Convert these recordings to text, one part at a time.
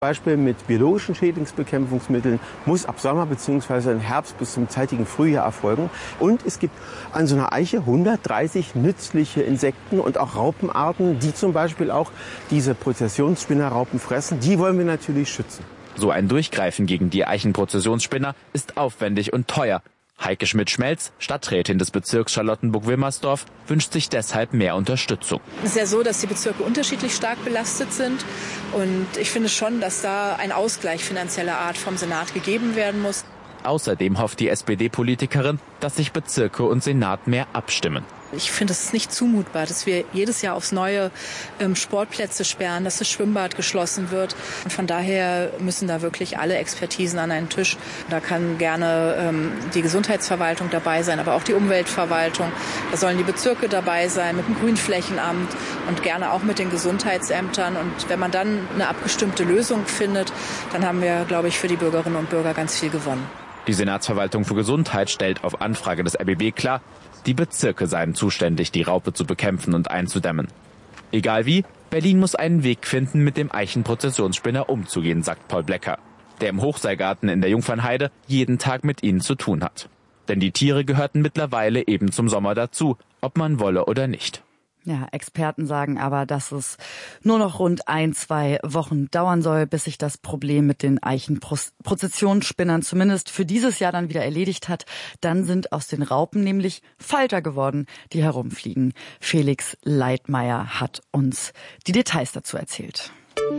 Beispiel mit biologischen Schädlingsbekämpfungsmitteln muss ab Sommer bzw. im Herbst bis zum zeitigen Frühjahr erfolgen. Und es gibt an so einer Eiche 130 nützliche Insekten und auch Raupenarten, die zum Beispiel auch diese Prozessionsspinnerraupen fressen. Die wollen wir natürlich schützen. So ein Durchgreifen gegen die Eichenprozessionsspinner ist aufwendig und teuer. Heike Schmidt-Schmelz, Stadträtin des Bezirks Charlottenburg-Wilmersdorf, wünscht sich deshalb mehr Unterstützung. Es ist ja so, dass die Bezirke unterschiedlich stark belastet sind. Und ich finde schon, dass da ein Ausgleich finanzieller Art vom Senat gegeben werden muss. Außerdem hofft die SPD-Politikerin, dass sich Bezirke und Senat mehr abstimmen. Ich finde, es ist nicht zumutbar, dass wir jedes Jahr aufs Neue Sportplätze sperren, dass das Schwimmbad geschlossen wird. Und von daher müssen da wirklich alle Expertisen an einen Tisch. Da kann gerne die Gesundheitsverwaltung dabei sein, aber auch die Umweltverwaltung. Da sollen die Bezirke dabei sein, mit dem Grünflächenamt und gerne auch mit den Gesundheitsämtern. Und wenn man dann eine abgestimmte Lösung findet, dann haben wir, glaube ich, für die Bürgerinnen und Bürger ganz viel gewonnen. Die Senatsverwaltung für Gesundheit stellt auf Anfrage des RBB klar, die Bezirke seien zuständig, die Raupe zu bekämpfen und einzudämmen. Egal wie, Berlin muss einen Weg finden, mit dem Eichenprozessionsspinner umzugehen, sagt Paul Blecker, der im Hochseilgarten in der Jungfernheide jeden Tag mit ihnen zu tun hat. Denn die Tiere gehörten mittlerweile eben zum Sommer dazu, ob man wolle oder nicht. Ja, Experten sagen aber, dass es nur noch rund 1-2 Wochen dauern soll, bis sich das Problem mit den Eichenprozessionsspinnern zumindest für dieses Jahr dann wieder erledigt hat. Dann sind aus den Raupen nämlich Falter geworden, die herumfliegen. Felix Leitmeier hat uns die Details dazu erzählt.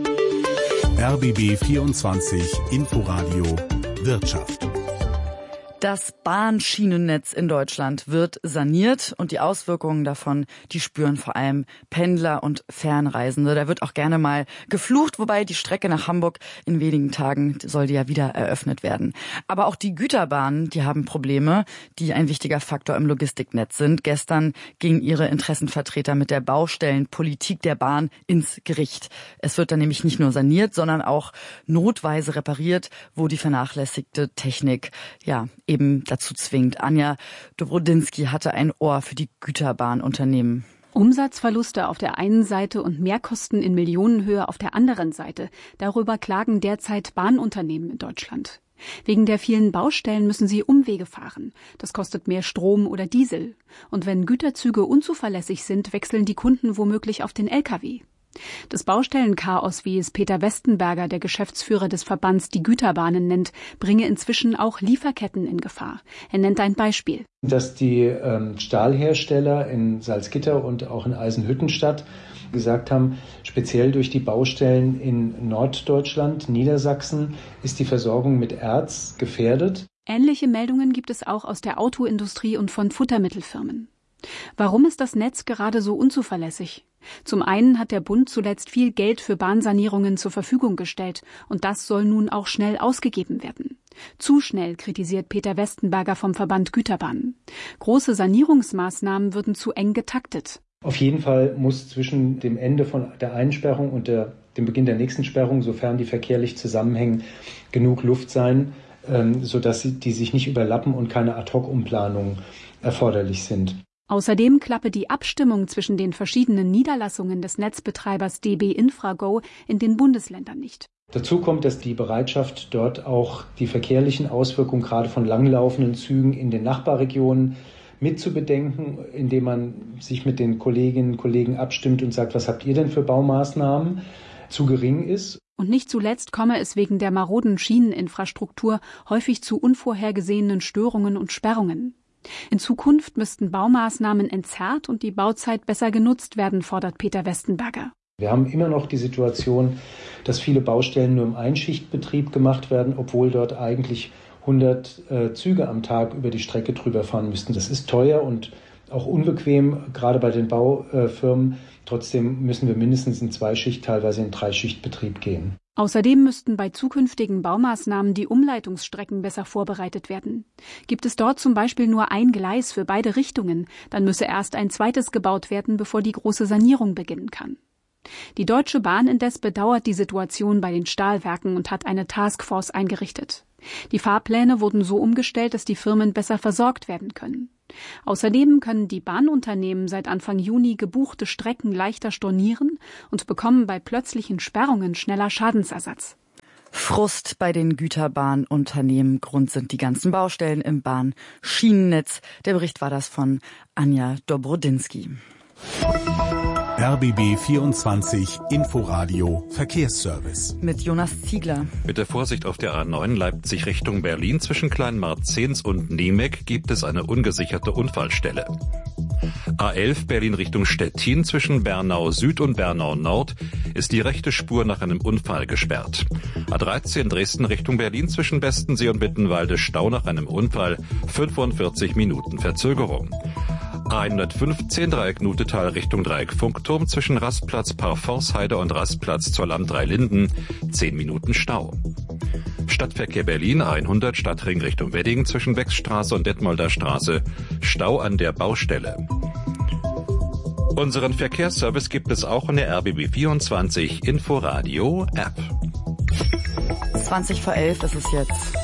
RBB 24 Inforadio Wirtschaft. Das Bahnschienennetz in Deutschland wird saniert und die Auswirkungen davon, die spüren vor allem Pendler und Fernreisende. Da wird auch gerne mal geflucht, wobei die Strecke nach Hamburg in wenigen Tagen soll die ja wieder eröffnet werden. Aber auch die Güterbahnen, die haben Probleme, die ein wichtiger Faktor im Logistiknetz sind. Gestern gingen ihre Interessenvertreter mit der Baustellenpolitik der Bahn ins Gericht. Es wird dann nämlich nicht nur saniert, sondern auch notweise repariert, wo die vernachlässigte Technik eben dazu zwingt. Anja Dobrodinsky hatte ein Ohr für die Güterbahnunternehmen. Umsatzverluste auf der einen Seite und Mehrkosten in Millionenhöhe auf der anderen Seite. Darüber klagen derzeit Bahnunternehmen in Deutschland. Wegen der vielen Baustellen müssen sie Umwege fahren. Das kostet mehr Strom oder Diesel. Und wenn Güterzüge unzuverlässig sind, wechseln die Kunden womöglich auf den Lkw. Das Baustellenchaos, wie es Peter Westenberger, der Geschäftsführer des Verbands Die Güterbahnen, nennt, bringe inzwischen auch Lieferketten in Gefahr. Er nennt ein Beispiel. Dass die Stahlhersteller in Salzgitter und auch in Eisenhüttenstadt gesagt haben, speziell durch die Baustellen in Norddeutschland, Niedersachsen, ist die Versorgung mit Erz gefährdet. Ähnliche Meldungen gibt es auch aus der Autoindustrie und von Futtermittelfirmen. Warum ist das Netz gerade so unzuverlässig? Zum einen hat der Bund zuletzt viel Geld für Bahnsanierungen zur Verfügung gestellt und das soll nun auch schnell ausgegeben werden. Zu schnell, kritisiert Peter Westenberger vom Verband Güterbahnen. Große Sanierungsmaßnahmen würden zu eng getaktet. Auf jeden Fall muss zwischen dem Ende von der einen Sperrung und dem Beginn der nächsten Sperrung, sofern die verkehrlich zusammenhängen, genug Luft sein, sodass die sich nicht überlappen und keine Ad-hoc-Umplanungen erforderlich sind. Außerdem klappe die Abstimmung zwischen den verschiedenen Niederlassungen des Netzbetreibers DB Infrago in den Bundesländern nicht. Dazu kommt, dass die Bereitschaft, dort auch die verkehrlichen Auswirkungen gerade von langlaufenden Zügen in den Nachbarregionen mitzubedenken, indem man sich mit den Kolleginnen und Kollegen abstimmt und sagt, was habt ihr denn für Baumaßnahmen, zu gering ist. Und nicht zuletzt komme es wegen der maroden Schieneninfrastruktur häufig zu unvorhergesehenen Störungen und Sperrungen. In Zukunft müssten Baumaßnahmen entzerrt und die Bauzeit besser genutzt werden, fordert Peter Westenberger. Wir haben immer noch die Situation, dass viele Baustellen nur im Einschichtbetrieb gemacht werden, obwohl dort eigentlich 100 Züge am Tag über die Strecke drüber fahren müssten. Das ist teuer und auch unbequem, gerade bei den Baufirmen. Trotzdem müssen wir mindestens in 2-Schicht-, teilweise in 3-Schicht-Betrieb gehen. Außerdem müssten bei zukünftigen Baumaßnahmen die Umleitungsstrecken besser vorbereitet werden. Gibt es dort zum Beispiel nur ein Gleis für beide Richtungen, dann müsse erst ein zweites gebaut werden, bevor die große Sanierung beginnen kann. Die Deutsche Bahn indes bedauert die Situation bei den Stahlwerken und hat eine Taskforce eingerichtet. Die Fahrpläne wurden so umgestellt, dass die Firmen besser versorgt werden können. Außerdem können die Bahnunternehmen seit Anfang Juni gebuchte Strecken leichter stornieren und bekommen bei plötzlichen Sperrungen schneller Schadensersatz. Frust bei den Güterbahnunternehmen. Grund sind die ganzen Baustellen im Bahnschienennetz. Der Bericht war das von Anja Dobrodinsky. RBB 24 Inforadio Verkehrsservice. Mit Jonas Ziegler. Mit der Vorsicht auf der A9 Leipzig Richtung Berlin zwischen Kleinmarzens und Niemek gibt es eine ungesicherte Unfallstelle. A11 Berlin Richtung Stettin zwischen Bernau Süd und Bernau Nord ist die rechte Spur nach einem Unfall gesperrt. A13 Dresden Richtung Berlin zwischen Bestensee und Mittenwalde Stau nach einem Unfall, 45 Minuten Verzögerung. A115 Dreieck Nutetal Richtung Dreieck Funkturm zwischen Rastplatz Parforceheide und Rastplatz zur Land Dreilinden, 10 Minuten Stau. Stadtverkehr Berlin A100 Stadtring Richtung Wedding zwischen Wechsstraße und Detmolder Straße, Stau an der Baustelle. Unseren Verkehrsservice gibt es auch in der RBB 24 Inforadio App. 20 vor 11 ist es jetzt.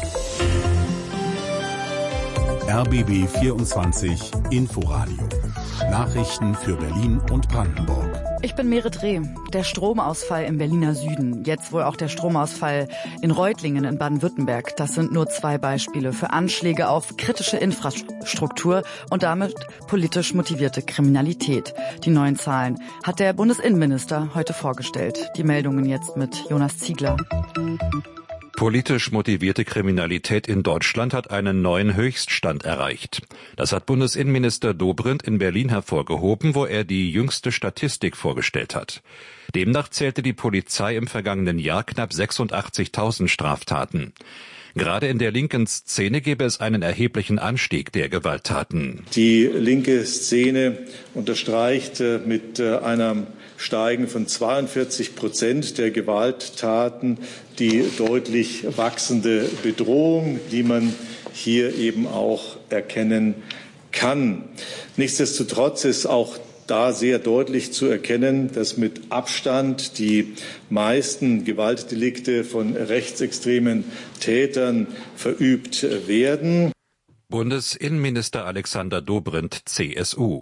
RBB 24 Inforadio. Nachrichten für Berlin und Brandenburg. Ich bin Merit Reh. Der Stromausfall im Berliner Süden, jetzt wohl auch der Stromausfall in Reutlingen in Baden-Württemberg, das sind nur 2 Beispiele für Anschläge auf kritische Infrastruktur und damit politisch motivierte Kriminalität. Die neuen Zahlen hat der Bundesinnenminister heute vorgestellt. Die Meldungen jetzt mit Jonas Ziegler. Politisch motivierte Kriminalität in Deutschland hat einen neuen Höchststand erreicht. Das hat Bundesinnenminister Dobrindt in Berlin hervorgehoben, wo er die jüngste Statistik vorgestellt hat. Demnach zählte die Polizei im vergangenen Jahr knapp 86.000 Straftaten. Gerade in der linken Szene gäbe es einen erheblichen Anstieg der Gewalttaten. Die linke Szene unterstreicht mit einem Steigen von 42% der Gewalttaten die deutlich wachsende Bedrohung, die man hier eben auch erkennen kann. Nichtsdestotrotz ist auch da sehr deutlich zu erkennen, dass mit Abstand die meisten Gewaltdelikte von rechtsextremen Tätern verübt werden. Bundesinnenminister Alexander Dobrindt, CSU.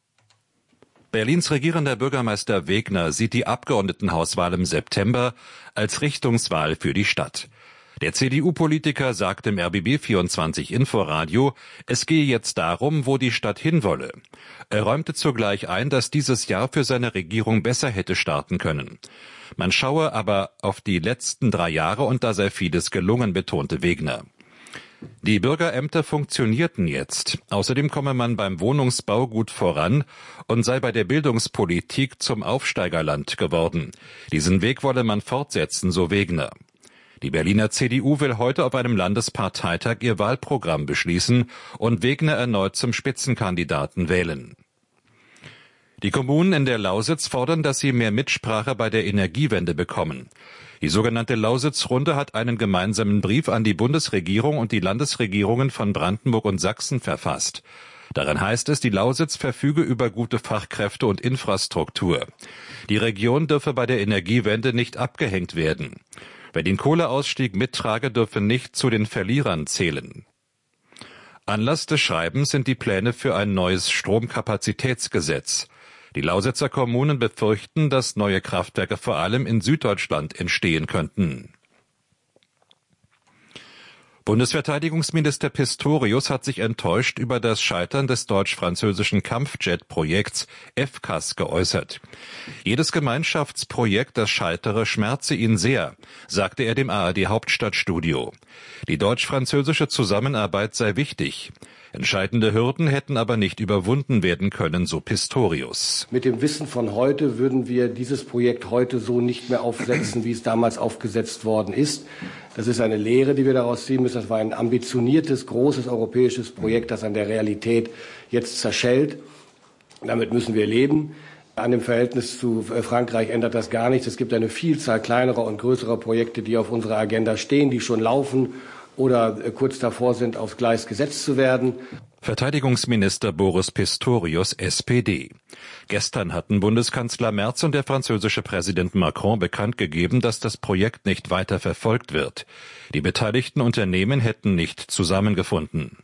Berlins regierender Bürgermeister Wegner sieht die Abgeordnetenhauswahl im September als Richtungswahl für die Stadt. Der CDU-Politiker sagt im RBB 24 Inforadio, es gehe jetzt darum, wo die Stadt hinwolle. Er räumte zugleich ein, dass dieses Jahr für seine Regierung besser hätte starten können. Man schaue aber auf die letzten 3 Jahre und da sei vieles gelungen, betonte Wegner. Die Bürgerämter funktionierten jetzt. Außerdem komme man beim Wohnungsbau gut voran und sei bei der Bildungspolitik zum Aufsteigerland geworden. Diesen Weg wolle man fortsetzen, so Wegner. Die Berliner CDU will heute auf einem Landesparteitag ihr Wahlprogramm beschließen und Wegner erneut zum Spitzenkandidaten wählen. Die Kommunen in der Lausitz fordern, dass sie mehr Mitsprache bei der Energiewende bekommen. Die sogenannte Lausitz-Runde hat einen gemeinsamen Brief an die Bundesregierung und die Landesregierungen von Brandenburg und Sachsen verfasst. Darin heißt es, die Lausitz verfüge über gute Fachkräfte und Infrastruktur. Die Region dürfe bei der Energiewende nicht abgehängt werden. Wer den Kohleausstieg mittrage, dürfe nicht zu den Verlierern zählen. Anlass des Schreibens sind die Pläne für ein neues Stromkapazitätsgesetz. Die Lausitzer Kommunen befürchten, dass neue Kraftwerke vor allem in Süddeutschland entstehen könnten. Bundesverteidigungsminister Pistorius hat sich enttäuscht über das Scheitern des deutsch-französischen Kampfjet-Projekts FCAS geäußert. Jedes Gemeinschaftsprojekt, das scheitere, schmerze ihn sehr, sagte er dem ARD-Hauptstadtstudio. Die deutsch-französische Zusammenarbeit sei wichtig. Entscheidende Hürden hätten aber nicht überwunden werden können, so Pistorius. Mit dem Wissen von heute würden wir dieses Projekt heute so nicht mehr aufsetzen, wie es damals aufgesetzt worden ist. Das ist eine Lehre, die wir daraus ziehen müssen. Das war ein ambitioniertes, großes europäisches Projekt, das an der Realität jetzt zerschellt. Damit müssen wir leben. An dem Verhältnis zu Frankreich ändert das gar nichts. Es gibt eine Vielzahl kleinerer und größerer Projekte, die auf unserer Agenda stehen, die schon laufen oder kurz davor sind, aufs Gleis gesetzt zu werden. Verteidigungsminister Boris Pistorius, SPD. Gestern hatten Bundeskanzler Merz und der französische Präsident Macron bekannt gegeben, dass das Projekt nicht weiter verfolgt wird. Die beteiligten Unternehmen hätten nicht zusammengefunden.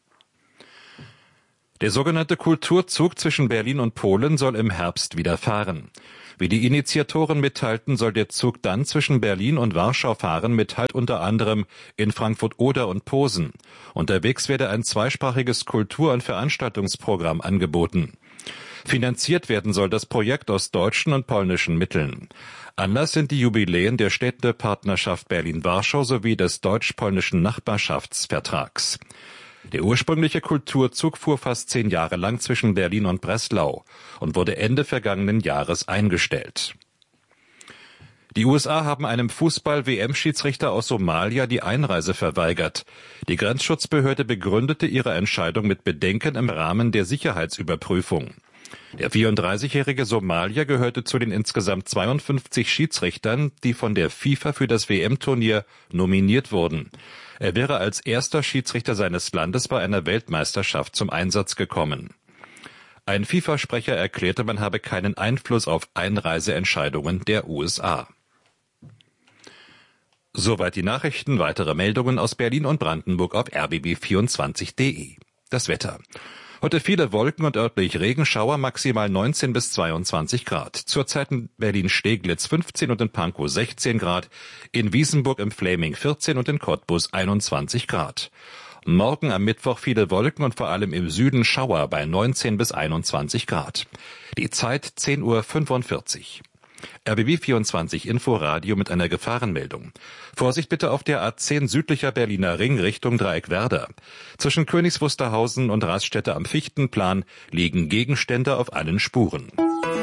Der sogenannte Kulturzug zwischen Berlin und Polen soll im Herbst wieder fahren. Wie die Initiatoren mitteilten, soll der Zug dann zwischen Berlin und Warschau fahren, mit Halt unter anderem in Frankfurt-Oder und Posen. Unterwegs werde ein zweisprachiges Kultur- und Veranstaltungsprogramm angeboten. Finanziert werden soll das Projekt aus deutschen und polnischen Mitteln. Anlass sind die Jubiläen der Städtepartnerschaft Berlin-Warschau sowie des deutsch-polnischen Nachbarschaftsvertrags. Der ursprüngliche Kulturzug fuhr fast 10 Jahre lang zwischen Berlin und Breslau und wurde Ende vergangenen Jahres eingestellt. Die USA haben einem Fußball-WM-Schiedsrichter aus Somalia die Einreise verweigert. Die Grenzschutzbehörde begründete ihre Entscheidung mit Bedenken im Rahmen der Sicherheitsüberprüfung. Der 34-jährige Somalier gehörte zu den insgesamt 52 Schiedsrichtern, die von der FIFA für das WM-Turnier nominiert wurden. Er wäre als erster Schiedsrichter seines Landes bei einer Weltmeisterschaft zum Einsatz gekommen. Ein FIFA-Sprecher erklärte, man habe keinen Einfluss auf Einreiseentscheidungen der USA. Soweit die Nachrichten. Weitere Meldungen aus Berlin und Brandenburg auf rbb24.de. Das Wetter. Heute viele Wolken und örtlich Regenschauer, maximal 19 bis 22 Grad. Zurzeit in Berlin-Steglitz 15 und in Pankow 16 Grad, in Wiesenburg im Fläming 14 und in Cottbus 21 Grad. Morgen am Mittwoch viele Wolken und vor allem im Süden Schauer bei 19 bis 21 Grad. Die Zeit 10:45 Uhr. RBB24 Inforadio mit einer Gefahrenmeldung. Vorsicht bitte auf der A10 südlicher Berliner Ring Richtung Dreieckwerder. Zwischen Königs Wusterhausen und Raststätte am Fichtenplan liegen Gegenstände auf allen Spuren.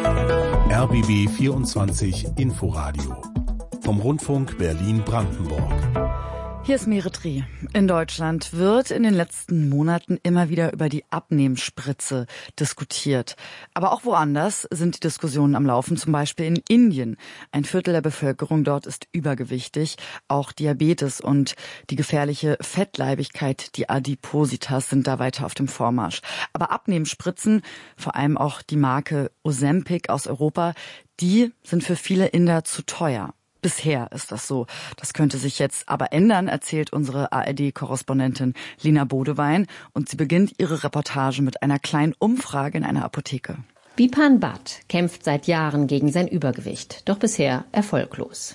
RBB24 Inforadio vom Rundfunk Berlin-Brandenburg. Hier ist Meretri. In Deutschland wird in den letzten Monaten immer wieder über die Abnehmspritze diskutiert. Aber auch woanders sind die Diskussionen am Laufen, zum Beispiel in Indien. 1/4 der Bevölkerung dort ist übergewichtig. Auch Diabetes und die gefährliche Fettleibigkeit, die Adipositas, sind da weiter auf dem Vormarsch. Aber Abnehmspritzen, vor allem auch die Marke Ozempic aus Europa, die sind für viele Inder zu teuer. Bisher ist das so. Das könnte sich jetzt aber ändern, erzählt unsere ARD-Korrespondentin Lina Bodewein. Und sie beginnt ihre Reportage mit einer kleinen Umfrage in einer Apotheke. Bipan Bhatt kämpft seit Jahren gegen sein Übergewicht, doch bisher erfolglos.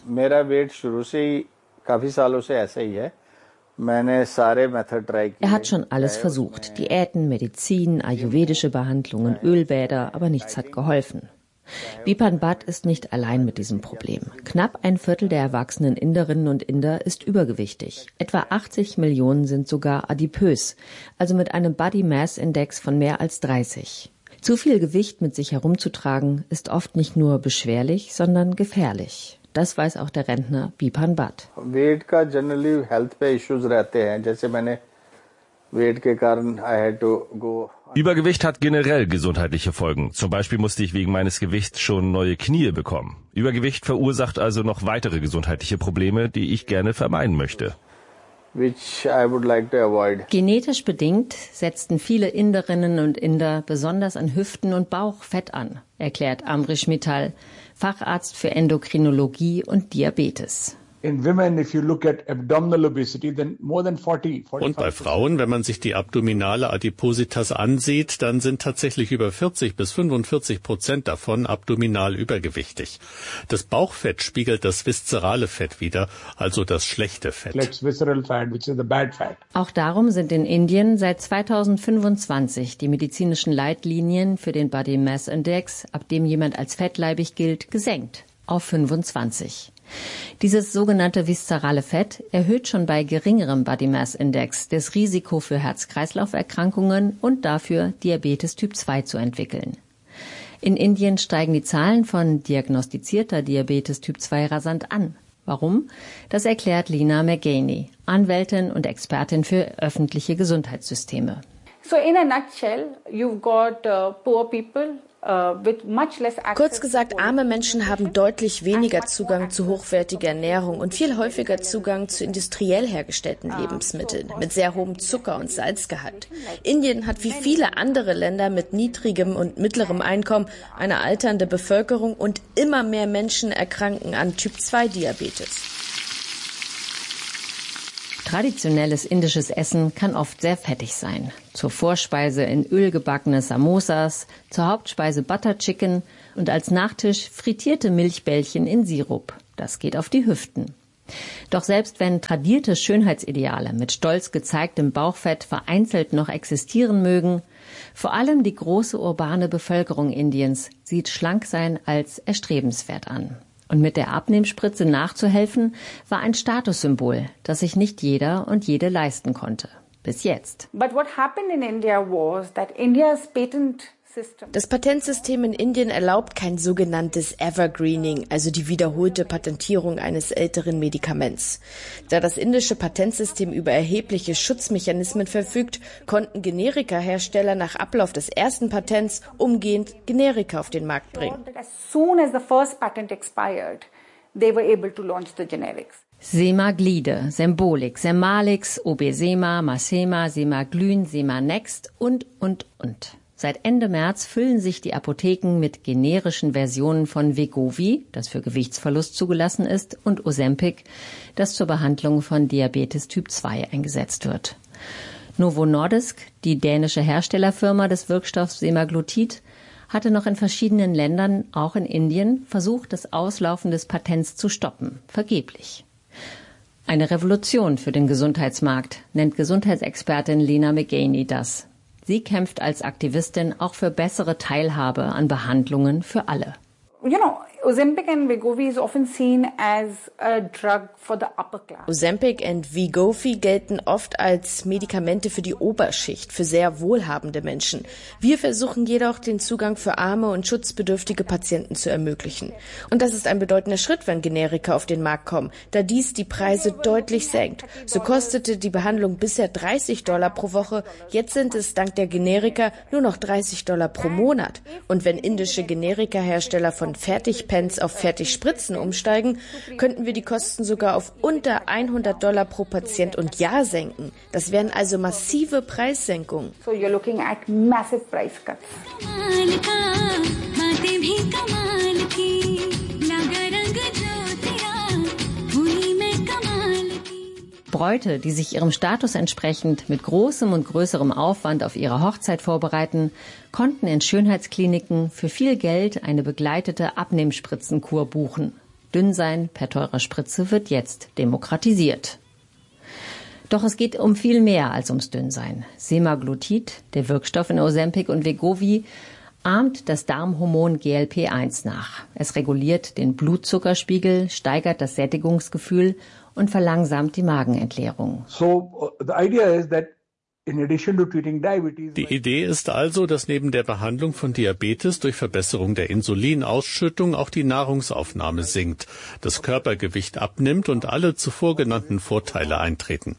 Er hat schon alles versucht. Diäten, Medizin, ayurvedische Behandlungen, Ölbäder, aber nichts hat geholfen. Bipan Bhatt ist nicht allein mit diesem Problem. Knapp 1/4 der erwachsenen Inderinnen und Inder ist übergewichtig. Etwa 80 Millionen sind sogar adipös, also mit einem Body Mass Index von mehr als 30. Zu viel Gewicht mit sich herumzutragen ist oft nicht nur beschwerlich, sondern gefährlich. Das weiß auch der Rentner Bipan Bhatt. Übergewicht hat generell gesundheitliche Folgen. Zum Beispiel musste ich wegen meines Gewichts schon neue Knie bekommen. Übergewicht verursacht also noch weitere gesundheitliche Probleme, die ich gerne vermeiden möchte. Genetisch bedingt setzten viele Inderinnen und Inder besonders an Hüften und Bauch Fett an, erklärt Amrish Mittal, Facharzt für Endokrinologie und Diabetes. Und bei Frauen, wenn man sich die abdominale Adipositas ansieht, dann sind tatsächlich über 40-45% davon abdominal übergewichtig. Das Bauchfett spiegelt das viszerale Fett wider, also das schlechte Fett. Auch darum sind in Indien seit 2025 die medizinischen Leitlinien für den Body Mass Index, ab dem jemand als fettleibig gilt, gesenkt auf 25. Dieses sogenannte viszerale Fett erhöht schon bei geringerem Body Mass Index das Risiko für Herz-Kreislauf-Erkrankungen und dafür, Diabetes Typ 2 zu entwickeln. In Indien steigen die Zahlen von diagnostizierter Diabetes Typ 2 rasant an. Warum? Das erklärt Lina Mergani, Anwältin und Expertin für öffentliche Gesundheitssysteme. So in a nutshell, you've got poor people. Kurz gesagt, arme Menschen haben deutlich weniger Zugang zu hochwertiger Ernährung und viel häufiger Zugang zu industriell hergestellten Lebensmitteln mit sehr hohem Zucker- und Salzgehalt. Indien hat wie viele andere Länder mit niedrigem und mittlerem Einkommen eine alternde Bevölkerung und immer mehr Menschen erkranken an Typ-2-Diabetes. Traditionelles indisches Essen kann oft sehr fettig sein. Zur Vorspeise in Öl gebackene Samosas, zur Hauptspeise Butter Chicken und als Nachtisch frittierte Milchbällchen in Sirup. Das geht auf die Hüften. Doch selbst wenn tradierte Schönheitsideale mit stolz gezeigtem Bauchfett vereinzelt noch existieren mögen, vor allem die große urbane Bevölkerung Indiens sieht Schlanksein als erstrebenswert an. Und mit der Abnehmspritze nachzuhelfen, war ein Statussymbol, das sich nicht jeder und jede leisten konnte. Bis jetzt. Das Patentsystem in Indien erlaubt kein sogenanntes Evergreening, also die wiederholte Patentierung eines älteren Medikaments. Da das indische Patentsystem über erhebliche Schutzmechanismen verfügt, konnten Generikahersteller nach Ablauf des ersten Patents umgehend Generika auf den Markt bringen. Semaglide, Sembolix, Semalix, Obesema, Masema, Semaglyn, Semanext und. Seit Ende März füllen sich die Apotheken mit generischen Versionen von Wegovy, das für Gewichtsverlust zugelassen ist, und Ozempic, das zur Behandlung von Diabetes Typ 2 eingesetzt wird. Novo Nordisk, die dänische Herstellerfirma des Wirkstoffs Semaglutid, hatte noch in verschiedenen Ländern, auch in Indien, versucht, das Auslaufen des Patents zu stoppen. Vergeblich. Eine Revolution für den Gesundheitsmarkt, nennt Gesundheitsexpertin Lena McGaney das. Sie kämpft als Aktivistin auch für bessere Teilhabe an Behandlungen für alle. Ozempic and Wegovy is often seen as a drug for the upper class. Ozempic und Wegovy gelten oft als Medikamente für die Oberschicht, für sehr wohlhabende Menschen. Wir versuchen jedoch, den Zugang für arme und schutzbedürftige Patienten zu ermöglichen. Und das ist ein bedeutender Schritt, wenn Generika auf den Markt kommen, da dies die Preise deutlich senkt. So kostete die Behandlung bisher $30 pro Woche, jetzt sind es dank der Generika nur noch $30 pro Monat. Und wenn indische Generika-Hersteller von Fertigpens auf Fertigspritzen umsteigen, könnten wir die Kosten sogar auf unter $100 pro Patient und Jahr senken. Das wären also massive Preissenkungen. So you're looking at massive price cuts. Bräute, die sich ihrem Status entsprechend mit großem und größerem Aufwand auf ihre Hochzeit vorbereiten, konnten in Schönheitskliniken für viel Geld eine begleitete Abnehmspritzenkur buchen. Dünnsein per teurer Spritze wird jetzt demokratisiert. Doch es geht um viel mehr als ums Dünnsein. Semaglutid, der Wirkstoff in Ozempic und Wegovy, ahmt das Darmhormon GLP-1 nach. Es reguliert den Blutzuckerspiegel, steigert das Sättigungsgefühl und verlangsamt die Magenentleerung. Die Idee ist also, dass neben der Behandlung von Diabetes durch Verbesserung der Insulinausschüttung auch die Nahrungsaufnahme sinkt, das Körpergewicht abnimmt und alle zuvor genannten Vorteile eintreten.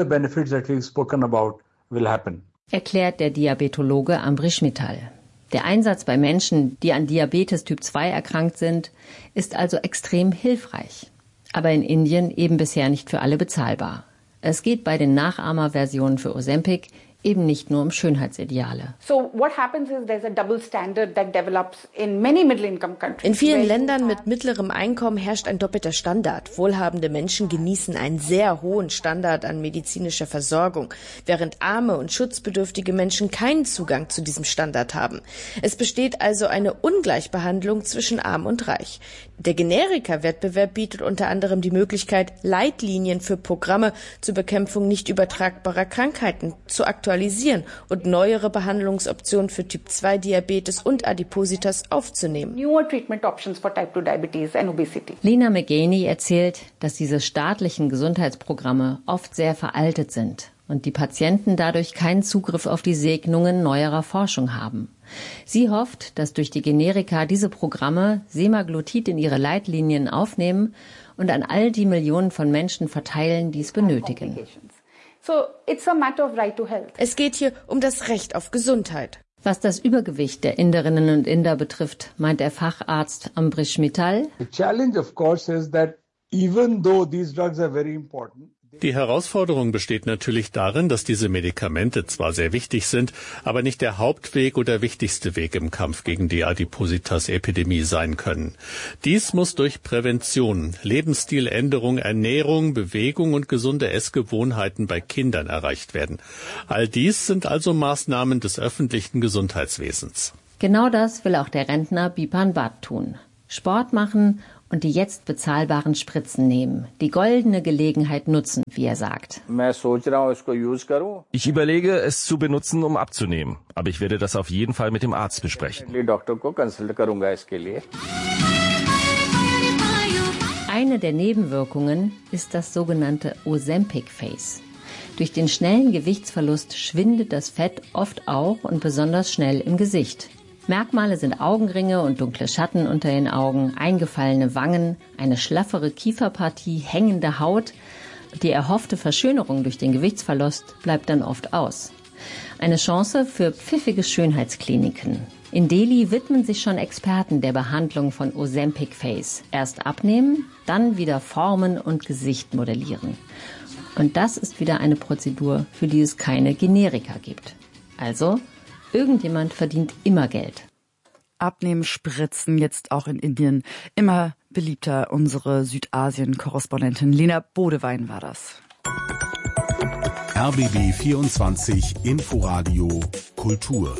Erklärt der Diabetologe Ambrish Mittal. Der Einsatz bei Menschen, die an Diabetes Typ 2 erkrankt sind, ist also extrem hilfreich. Aber in Indien eben bisher nicht für alle bezahlbar. Es geht bei den Nachahmerversionen für Ozempic eben nicht nur um Schönheitsideale. In vielen Ländern mit mittlerem Einkommen herrscht ein doppelter Standard. Wohlhabende Menschen genießen einen sehr hohen Standard an medizinischer Versorgung, während arme und schutzbedürftige Menschen keinen Zugang zu diesem Standard haben. Es besteht also eine Ungleichbehandlung zwischen arm und reich. Der Generika-Wettbewerb bietet unter anderem die Möglichkeit, Leitlinien für Programme zur Bekämpfung nicht übertragbarer Krankheiten zu aktualisieren und neuere Behandlungsoptionen für Typ-2-Diabetes und Adipositas aufzunehmen. Lena McGaney erzählt, dass diese staatlichen Gesundheitsprogramme oft sehr veraltet sind und die Patienten dadurch keinen Zugriff auf die Segnungen neuerer Forschung haben. Sie hofft, dass durch die Generika diese Programme Semaglutid in ihre Leitlinien aufnehmen und an all die Millionen von Menschen verteilen, die es benötigen. Es geht hier um das Recht auf Gesundheit. Was das Übergewicht der Inderinnen und Inder betrifft, meint der Facharzt Ambrish Mittal, Die Herausforderung besteht natürlich darin, dass diese Medikamente zwar sehr wichtig sind, aber nicht der Hauptweg oder wichtigste Weg im Kampf gegen die Adipositas-Epidemie sein können. Dies muss durch Prävention, Lebensstiländerung, Ernährung, Bewegung und gesunde Essgewohnheiten bei Kindern erreicht werden. All dies sind also Maßnahmen des öffentlichen Gesundheitswesens. Genau das will auch der Rentner Bipan Bhatt tun. Sport machen und die jetzt bezahlbaren Spritzen nehmen. Die goldene Gelegenheit nutzen, wie er sagt. Ich überlege, es zu benutzen, um abzunehmen. Aber ich werde das auf jeden Fall mit dem Arzt besprechen. Eine der Nebenwirkungen ist das sogenannte Ozempic Face. Durch den schnellen Gewichtsverlust schwindet das Fett oft auch und besonders schnell im Gesicht. Merkmale sind Augenringe und dunkle Schatten unter den Augen, eingefallene Wangen, eine schlaffere Kieferpartie, hängende Haut. Die erhoffte Verschönerung durch den Gewichtsverlust bleibt dann oft aus. Eine Chance für pfiffige Schönheitskliniken. In Delhi widmen sich schon Experten der Behandlung von Ozempic Face. Erst abnehmen, dann wieder formen und Gesicht modellieren. Und das ist wieder eine Prozedur, für die es keine Generika gibt. Also, irgendjemand verdient immer Geld. Abnehmen, Spritzen, jetzt auch in Indien. Immer beliebter. Unsere Südasien-Korrespondentin Lena Bodewein war das. RBB 24 Inforadio Kultur.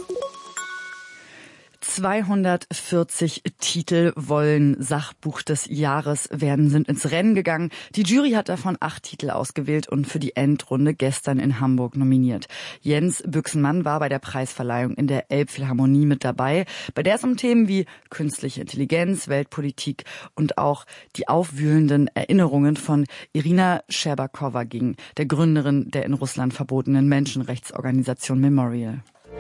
240 Titel wollen Sachbuch des Jahres werden, sind ins Rennen gegangen. Die Jury hat davon 8 Titel ausgewählt und für die Endrunde gestern in Hamburg nominiert. Jens Büchsenmann war bei der Preisverleihung in der Elbphilharmonie mit dabei, bei der es um Themen wie künstliche Intelligenz, Weltpolitik und auch die aufwühlenden Erinnerungen von Irina Scherbakowa ging, der Gründerin der in Russland verbotenen Menschenrechtsorganisation Memorial.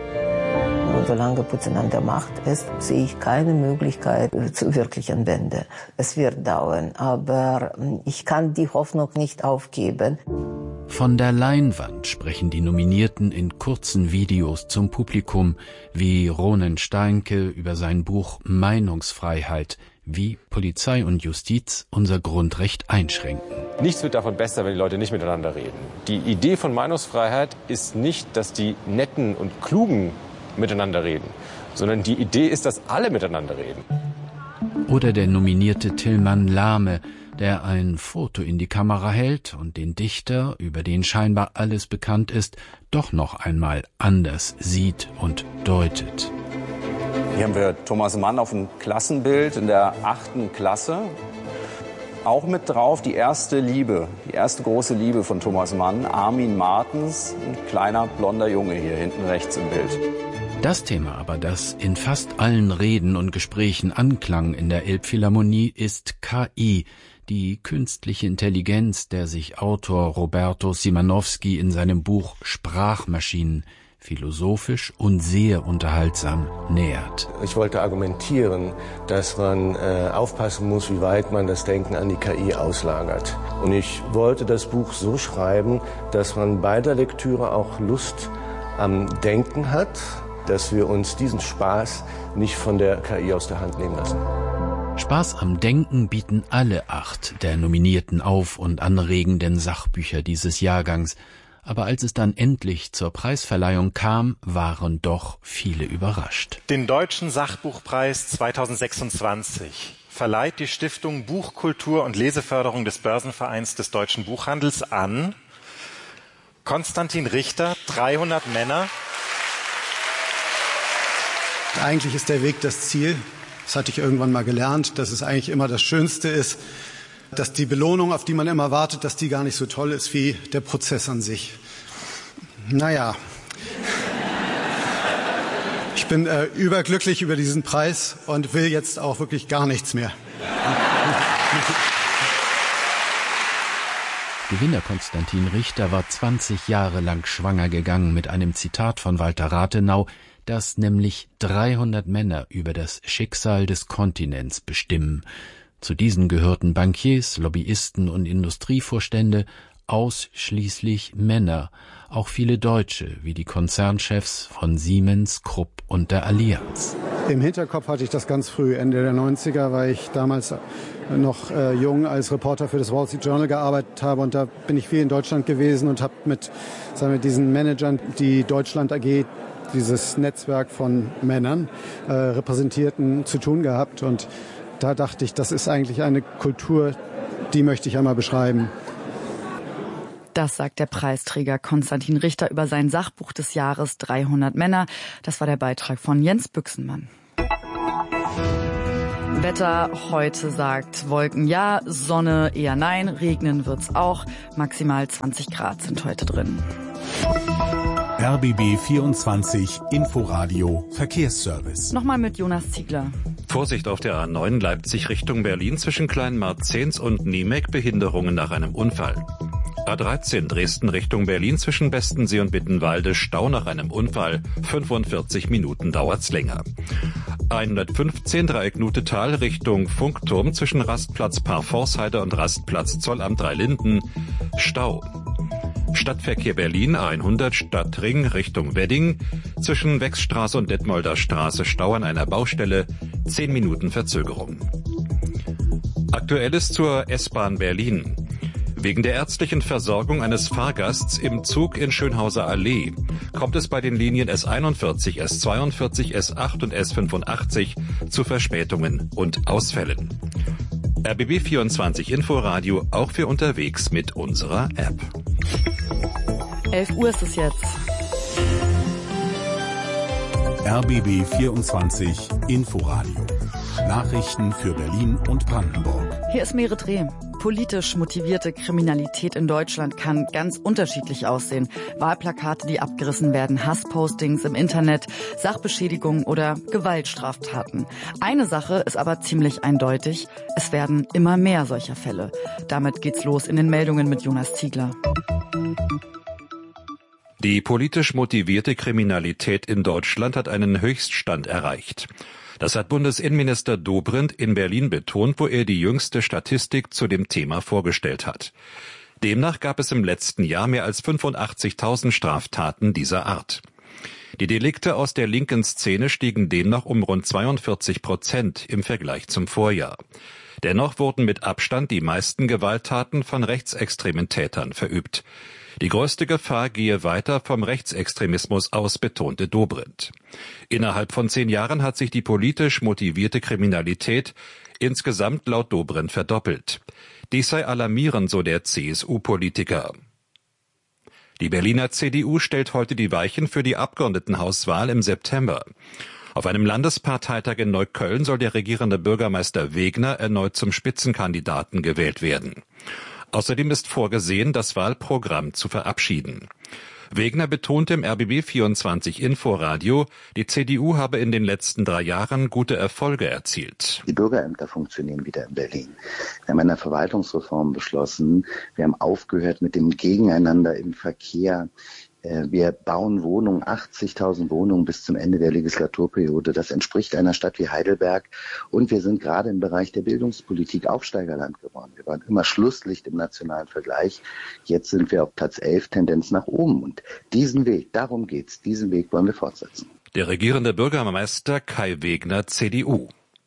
Solange Putin an der Macht ist, sehe ich keine Möglichkeit zu wirklichen Wende. Es wird dauern, aber ich kann die Hoffnung nicht aufgeben. Von der Leinwand sprechen die Nominierten in kurzen Videos zum Publikum, wie Ronen Steinke über sein Buch Meinungsfreiheit, wie Polizei und Justiz unser Grundrecht einschränken. Nichts wird davon besser, wenn die Leute nicht miteinander reden. Die Idee von Meinungsfreiheit ist nicht, dass die Netten und Klugen miteinander reden, sondern die Idee ist, dass alle miteinander reden. Oder der nominierte Tilman Lahme, der ein Foto in die Kamera hält und den Dichter, über den scheinbar alles bekannt ist, doch noch einmal anders sieht und deutet. Hier haben wir Thomas Mann auf dem Klassenbild in der 8. Klasse. Auch mit drauf die erste Liebe, die erste große Liebe von Thomas Mann, Armin Martens, ein kleiner blonder Junge hier hinten rechts im Bild. Das Thema aber, das in fast allen Reden und Gesprächen anklang in der Elbphilharmonie, ist KI, die künstliche Intelligenz, der sich Autor Roberto Simanowski in seinem Buch Sprachmaschinen philosophisch und sehr unterhaltsam nähert. Ich wollte argumentieren, dass man aufpassen muss, wie weit man das Denken an die KI auslagert. Und ich wollte das Buch so schreiben, dass man bei der Lektüre auch Lust am Denken hat, dass wir uns diesen Spaß nicht von der KI aus der Hand nehmen lassen. Spaß am Denken bieten alle 8 der nominierten Auf- und anregenden Sachbücher dieses Jahrgangs. Aber als es dann endlich zur Preisverleihung kam, waren doch viele überrascht. Den Deutschen Sachbuchpreis 2026 verleiht die Stiftung Buchkultur und Leseförderung des Börsenvereins des deutschen Buchhandels an Konstantin Richter, 300 Männer. Eigentlich ist der Weg das Ziel. Das hatte ich irgendwann mal gelernt, dass es eigentlich immer das Schönste ist, dass die Belohnung, auf die man immer wartet, dass die gar nicht so toll ist wie der Prozess an sich. Naja, ich bin überglücklich über diesen Preis und will jetzt auch wirklich gar nichts mehr. Gewinner Konstantin Richter war 20 Jahre lang schwanger gegangen mit einem Zitat von Walter Rathenau, dass nämlich 300 Männer über das Schicksal des Kontinents bestimmen. Zu diesen gehörten Bankiers, Lobbyisten und Industrievorstände, ausschließlich Männer, auch viele Deutsche, wie die Konzernchefs von Siemens, Krupp und der Allianz. Im Hinterkopf hatte ich das ganz früh, Ende der 90er, weil ich damals noch jung als Reporter für das Wall Street Journal gearbeitet habe. Und da bin ich viel in Deutschland gewesen und habe mit diesen Managern, die Deutschland AG, dieses Netzwerk von Männern, Repräsentierten, zu tun gehabt. Und da dachte ich, das ist eigentlich eine Kultur, die möchte ich einmal beschreiben. Das sagt der Preisträger Konstantin Richter über sein Sachbuch des Jahres 300 Männer. Das war der Beitrag von Jens Büchsenmann. Wetter heute sagt Wolken ja, Sonne eher nein, regnen wird's auch. Maximal 20 Grad sind heute drin. RBB 24 Inforadio Verkehrsservice. Nochmal mit Jonas Ziegler. Vorsicht auf der A9 Leipzig Richtung Berlin zwischen Kleinmarzens und Niemek, Behinderungen nach einem Unfall. A13 Dresden Richtung Berlin zwischen Bestensee und Bittenwalde, Stau nach einem Unfall. 45 Minuten dauert's länger. 115 Dreieck Nutetal Richtung Funkturm zwischen Rastplatz Parforceheide und Rastplatz Zollamt Dreilinden. Stau. Stadtverkehr Berlin A100 Stadtring Richtung Wedding. Zwischen Wechsstraße und Detmolder Straße Stau an einer Baustelle. 10 Minuten Verzögerung. Aktuelles zur S-Bahn Berlin. Wegen der ärztlichen Versorgung eines Fahrgasts im Zug in Schönhauser Allee kommt es bei den Linien S41, S42, S8 und S85 zu Verspätungen und Ausfällen. RBB 24 Inforadio auch für unterwegs mit unserer App. 11 Uhr ist es jetzt. RBB 24 Inforadio. Nachrichten für Berlin und Brandenburg. Hier ist Merit Reh. Politisch motivierte Kriminalität in Deutschland kann ganz unterschiedlich aussehen. Wahlplakate, die abgerissen werden, Hasspostings im Internet, Sachbeschädigung oder Gewaltstraftaten. Eine Sache ist aber ziemlich eindeutig. Es werden immer mehr solcher Fälle. Damit geht's los in den Meldungen mit Jonas Ziegler. Die politisch motivierte Kriminalität in Deutschland hat einen Höchststand erreicht. Das hat Bundesinnenminister Dobrindt in Berlin betont, wo er die jüngste Statistik zu dem Thema vorgestellt hat. Demnach gab es im letzten Jahr mehr als 85.000 Straftaten dieser Art. Die Delikte aus der linken Szene stiegen demnach um rund 42% im Vergleich zum Vorjahr. Dennoch wurden mit Abstand die meisten Gewalttaten von rechtsextremen Tätern verübt. Die größte Gefahr gehe weiter vom Rechtsextremismus aus, betonte Dobrindt. Innerhalb von 10 Jahren hat sich die politisch motivierte Kriminalität insgesamt laut Dobrindt verdoppelt. Dies sei alarmierend, so der CSU-Politiker. Die Berliner CDU stellt heute die Weichen für die Abgeordnetenhauswahl im September. Auf einem Landesparteitag in Neukölln soll der regierende Bürgermeister Wegner erneut zum Spitzenkandidaten gewählt werden. Außerdem ist vorgesehen, das Wahlprogramm zu verabschieden. Wegner betonte im RBB 24 Inforadio, die CDU habe in den letzten 3 Jahren gute Erfolge erzielt. Die Bürgerämter funktionieren wieder in Berlin. Wir haben eine Verwaltungsreform beschlossen. Wir haben aufgehört mit dem Gegeneinander im Verkehr. Wir bauen Wohnungen, 80.000 Wohnungen bis zum Ende der Legislaturperiode. Das entspricht einer Stadt wie Heidelberg. Und wir sind gerade im Bereich der Bildungspolitik Aufsteigerland geworden. Wir waren immer Schlusslicht im nationalen Vergleich. Jetzt sind wir auf Platz 11, Tendenz nach oben. Und diesen Weg, darum geht's, diesen Weg wollen wir fortsetzen. Der regierende Bürgermeister Kai Wegner, CDU.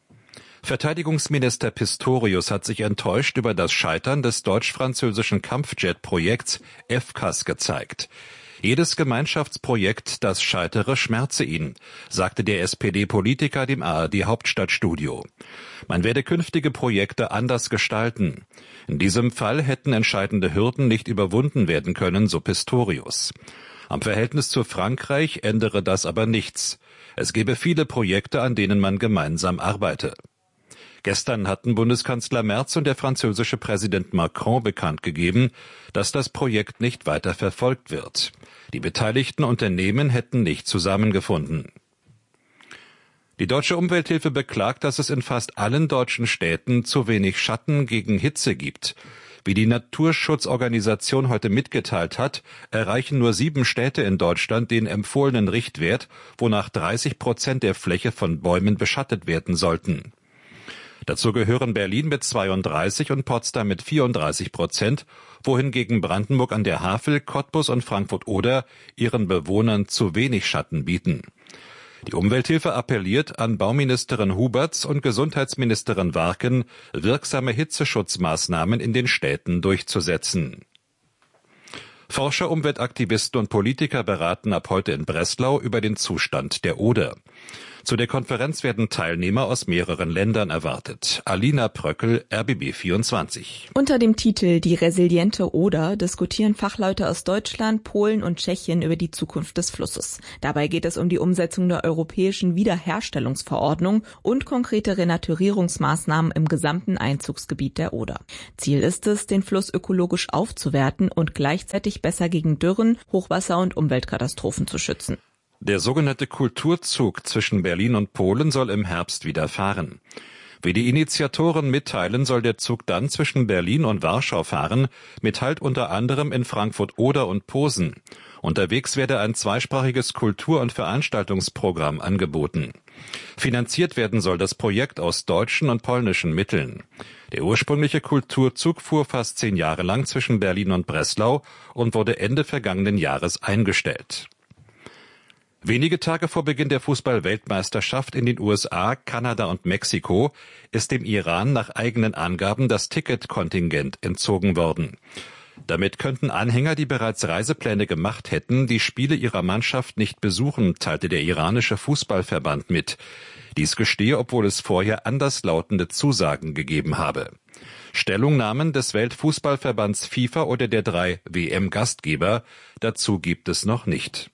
Verteidigungsminister Pistorius hat sich enttäuscht über das Scheitern des deutsch-französischen Kampfjet-Projekts FCAS gezeigt. Jedes Gemeinschaftsprojekt, das scheitere, schmerze ihn, sagte der SPD-Politiker dem ARD-Hauptstadtstudio. Man werde künftige Projekte anders gestalten. In diesem Fall hätten entscheidende Hürden nicht überwunden werden können, so Pistorius. Am Verhältnis zu Frankreich ändere das aber nichts. Es gebe viele Projekte, an denen man gemeinsam arbeite. Gestern hatten Bundeskanzler Merz und der französische Präsident Macron bekannt gegeben, dass das Projekt nicht weiter verfolgt wird. Die beteiligten Unternehmen hätten nicht zusammengefunden. Die Deutsche Umwelthilfe beklagt, dass es in fast allen deutschen Städten zu wenig Schatten gegen Hitze gibt. Wie die Naturschutzorganisation heute mitgeteilt hat, erreichen nur 7 Städte in Deutschland den empfohlenen Richtwert, wonach 30% der Fläche von Bäumen beschattet werden sollten. Dazu gehören Berlin mit 32 und Potsdam mit 34%, wohingegen Brandenburg an der Havel, Cottbus und Frankfurt-Oder ihren Bewohnern zu wenig Schatten bieten. Die Umwelthilfe appelliert an Bauministerin Huberts und Gesundheitsministerin Warken, wirksame Hitzeschutzmaßnahmen in den Städten durchzusetzen. Forscher, Umweltaktivisten und Politiker beraten ab heute in Breslau über den Zustand der Oder. Zu der Konferenz werden Teilnehmer aus mehreren Ländern erwartet. Alina Pröckel, RBB 24. Unter dem Titel Die resiliente Oder diskutieren Fachleute aus Deutschland, Polen und Tschechien über die Zukunft des Flusses. Dabei geht es um die Umsetzung der europäischen Wiederherstellungsverordnung und konkrete Renaturierungsmaßnahmen im gesamten Einzugsgebiet der Oder. Ziel ist es, den Fluss ökologisch aufzuwerten und gleichzeitig besser gegen Dürren, Hochwasser und Umweltkatastrophen zu schützen. Der sogenannte Kulturzug zwischen Berlin und Polen soll im Herbst wieder fahren. Wie die Initiatoren mitteilen, soll der Zug dann zwischen Berlin und Warschau fahren, mit Halt unter anderem in Frankfurt-Oder und Posen. Unterwegs werde ein zweisprachiges Kultur- und Veranstaltungsprogramm angeboten. Finanziert werden soll das Projekt aus deutschen und polnischen Mitteln. Der ursprüngliche Kulturzug fuhr fast 10 Jahre lang zwischen Berlin und Breslau und wurde Ende vergangenen Jahres eingestellt. Wenige Tage vor Beginn der Fußball-Weltmeisterschaft in den USA, Kanada und Mexiko ist dem Iran nach eigenen Angaben das Ticketkontingent entzogen worden. Damit könnten Anhänger, die bereits Reisepläne gemacht hätten, die Spiele ihrer Mannschaft nicht besuchen, teilte der iranische Fußballverband mit. Dies gestehe, obwohl es vorher anderslautende Zusagen gegeben habe. Stellungnahmen des Weltfußballverbands FIFA oder der 3 WM-Gastgeber dazu gibt es noch nicht.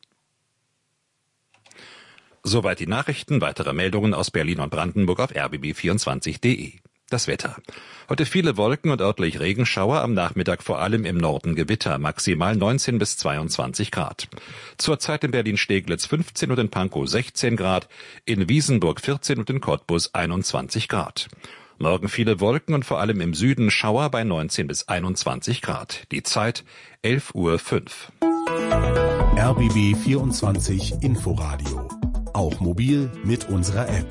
Soweit die Nachrichten. Weitere Meldungen aus Berlin und Brandenburg auf rbb24.de. Das Wetter. Heute viele Wolken und örtlich Regenschauer, am Nachmittag vor allem im Norden Gewitter, maximal 19 bis 22 Grad. Zurzeit in Berlin-Steglitz 15 und in Pankow 16 Grad, in Wiesenburg 14 und in Cottbus 21 Grad. Morgen viele Wolken und vor allem im Süden Schauer bei 19 bis 21 Grad. Die Zeit 11:05 Uhr. RBB 24 Inforadio. Auch mobil mit unserer App.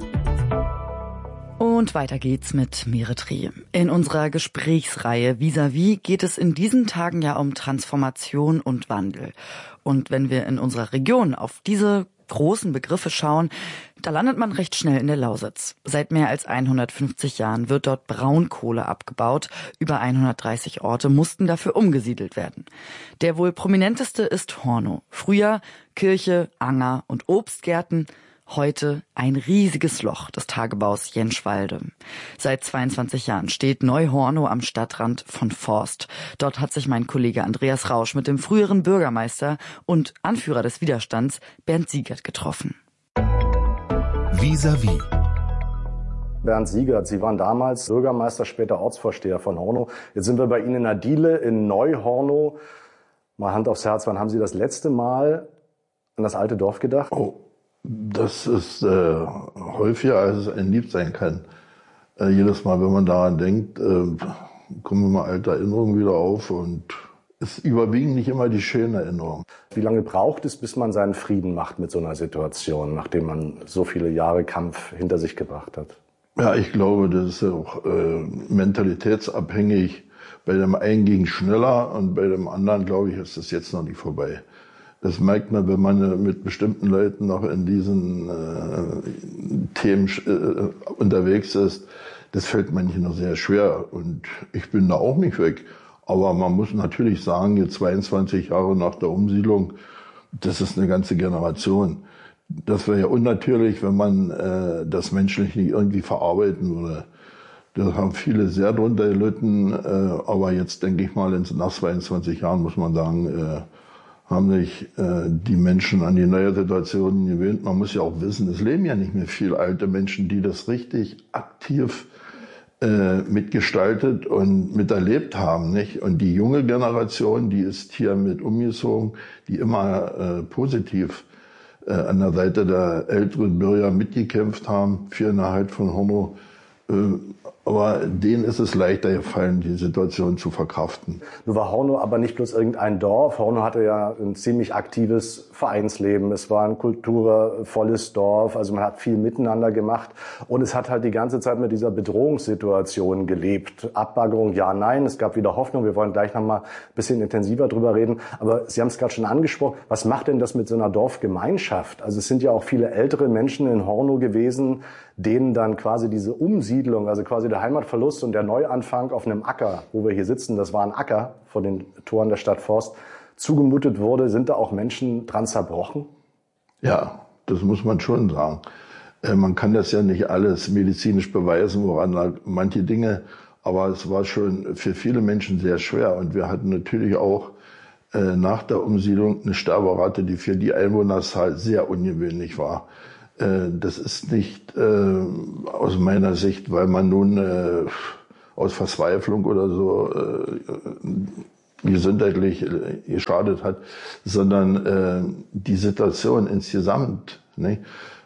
Und weiter geht's mit Meretri. In unserer Gesprächsreihe Vis-à-vis geht es in diesen Tagen ja um Transformation und Wandel. Und wenn wir in unserer Region auf diese großen Begriffe schauen, da landet man recht schnell in der Lausitz. Seit mehr als 150 Jahren wird dort Braunkohle abgebaut. Über 130 Orte mussten dafür umgesiedelt werden. Der wohl prominenteste ist Hornow. Früher Kirche, Anger und Obstgärten. Heute ein riesiges Loch des Tagebaus Jenschwalde. Seit 22 Jahren steht Neu-Hornow am Stadtrand von Forst. Dort hat sich mein Kollege Andreas Rausch mit dem früheren Bürgermeister und Anführer des Widerstands Bernd Siegert getroffen. Vis-à-vis. Bernd Siegert, Sie waren damals Bürgermeister, später Ortsvorsteher von Hornow. Jetzt sind wir bei Ihnen in der Diele in Neu-Hornow. Mal Hand aufs Herz, wann haben Sie das letzte Mal an das alte Dorf gedacht? Oh, das ist häufiger, als es einem lieb sein kann. Jedes Mal, wenn man daran denkt, kommen immer alte Erinnerungen wieder auf und es überwiegen nicht immer die schönen Erinnerungen. Wie lange braucht es, bis man seinen Frieden macht mit so einer Situation, nachdem man so viele Jahre Kampf hinter sich gebracht hat? Ja, ich glaube, das ist ja auch mentalitätsabhängig. Bei dem einen ging es schneller und bei dem anderen, glaube ich, ist das jetzt noch nicht vorbei. Das merkt man, wenn man mit bestimmten Leuten noch in diesen Themen unterwegs ist. Das fällt manchen noch sehr schwer und ich bin da auch nicht weg. Aber man muss natürlich sagen, jetzt 22 Jahre nach der Umsiedlung, das ist eine ganze Generation. Das wäre ja unnatürlich, wenn man das menschlich nicht irgendwie verarbeiten würde. Da haben viele sehr drunter gelitten, aber jetzt denke ich mal, nach 22 Jahren muss man sagen, haben sich die Menschen an die neue Situation gewöhnt. Man muss ja auch wissen, es leben ja nicht mehr viele alte Menschen, die das richtig aktiv mitgestaltet und miterlebt haben, nicht? Und die junge Generation, die ist hier mit umgezogen, die immer positiv an der Seite der älteren Bürger mitgekämpft haben für den Erhalt von Hornow. Aber denen ist es leichter gefallen, die Situation zu verkraften. Nun war Hornow aber nicht bloß irgendein Dorf. Hornow hatte ja ein ziemlich aktives Vereinsleben. Es war ein kulturvolles Dorf. Also man hat viel miteinander gemacht. Und es hat halt die ganze Zeit mit dieser Bedrohungssituation gelebt. Abbaggerung, ja, nein. Es gab wieder Hoffnung. Wir wollen gleich noch mal ein bisschen intensiver drüber reden. Aber Sie haben es gerade schon angesprochen. Was macht denn das mit so einer Dorfgemeinschaft? Also es sind ja auch viele ältere Menschen in Hornow gewesen, denen dann quasi diese Umsiedlung, also quasi der Heimatverlust und der Neuanfang auf einem Acker, wo wir hier sitzen, das war ein Acker vor den Toren der Stadt Forst, zugemutet wurde. Sind da auch Menschen dran zerbrochen? Ja, das muss man schon sagen. Man kann das ja nicht alles medizinisch beweisen, woran manche Dinge, aber es war schon für viele Menschen sehr schwer. Und wir hatten natürlich auch nach der Umsiedlung eine Sterberate, die für die Einwohnerzahl sehr ungewöhnlich war. Das ist nicht aus meiner Sicht, weil man nun aus Verzweiflung oder so gesundheitlich geschadet hat, sondern die Situation insgesamt. Nicht?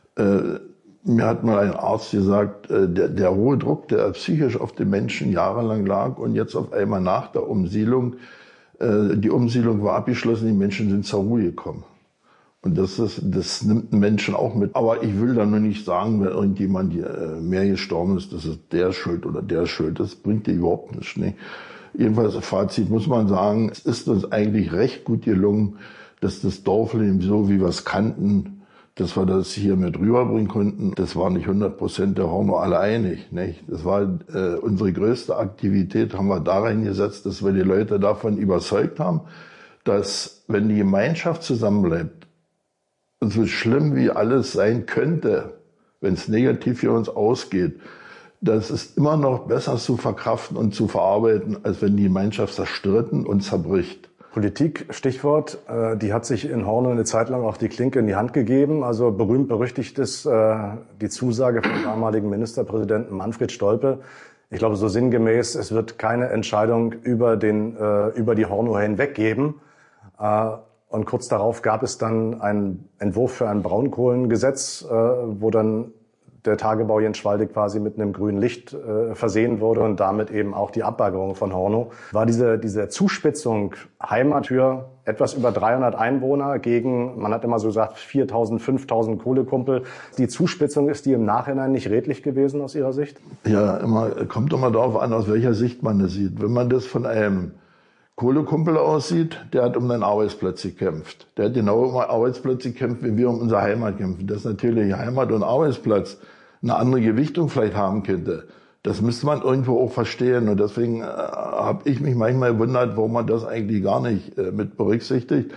Mir hat mal ein Arzt gesagt, der hohe Druck, der psychisch auf den Menschen jahrelang lag und jetzt auf einmal nach der Umsiedlung, die Umsiedlung war abgeschlossen, die Menschen sind zur Ruhe gekommen. Und das nimmt einen Menschen auch mit. Aber ich will da nur nicht sagen, wenn irgendjemand mehr gestorben ist, das ist der schuld oder der schuld. Das bringt dir überhaupt nichts. Ne? Jedenfalls, Fazit muss man sagen, es ist uns eigentlich recht gut gelungen, dass das Dorfleben, so wie wir es kannten, dass wir das hier mit rüberbringen konnten. Das war nicht 100% der Hornow alle einig. Nicht? Das war unsere größte Aktivität, haben wir da reingesetzt, dass wir die Leute davon überzeugt haben, dass wenn die Gemeinschaft zusammenbleibt, so schlimm wie alles sein könnte, wenn es negativ für uns ausgeht, das ist immer noch besser zu verkraften und zu verarbeiten, als wenn die Gemeinschaft zerstritten und zerbricht. Politik, Stichwort, die hat sich in Hornow eine Zeit lang auch die Klinke in die Hand gegeben. Also berühmt-berüchtigt ist die Zusage vom damaligen Ministerpräsidenten Manfred Stolpe. Ich glaube, so sinngemäß, es wird keine Entscheidung über die Hornow hinweg geben. Und kurz darauf gab es dann einen Entwurf für ein Braunkohlengesetz, wo dann der Tagebau Jenschwalde quasi mit einem grünen Licht versehen wurde und damit eben auch die Abbaggerung von Hornow. War diese Zuspitzung Heimat für etwas über 300 Einwohner gegen, man hat immer so gesagt, 4.000, 5.000 Kohlekumpel. Die Zuspitzung, ist die im Nachhinein nicht redlich gewesen aus Ihrer Sicht? Ja, kommt immer darauf an, aus welcher Sicht man das sieht. Wenn man das von einem Kohlekumpel aussieht, der hat um seinen Arbeitsplatz gekämpft. Der hat genau um Arbeitsplatz gekämpft, wie wir um unsere Heimat kämpfen. Dass natürlich Heimat und Arbeitsplatz eine andere Gewichtung vielleicht haben könnte, das müsste man irgendwo auch verstehen. Und deswegen habe ich mich manchmal gewundert, warum man das eigentlich gar nicht mit berücksichtigt.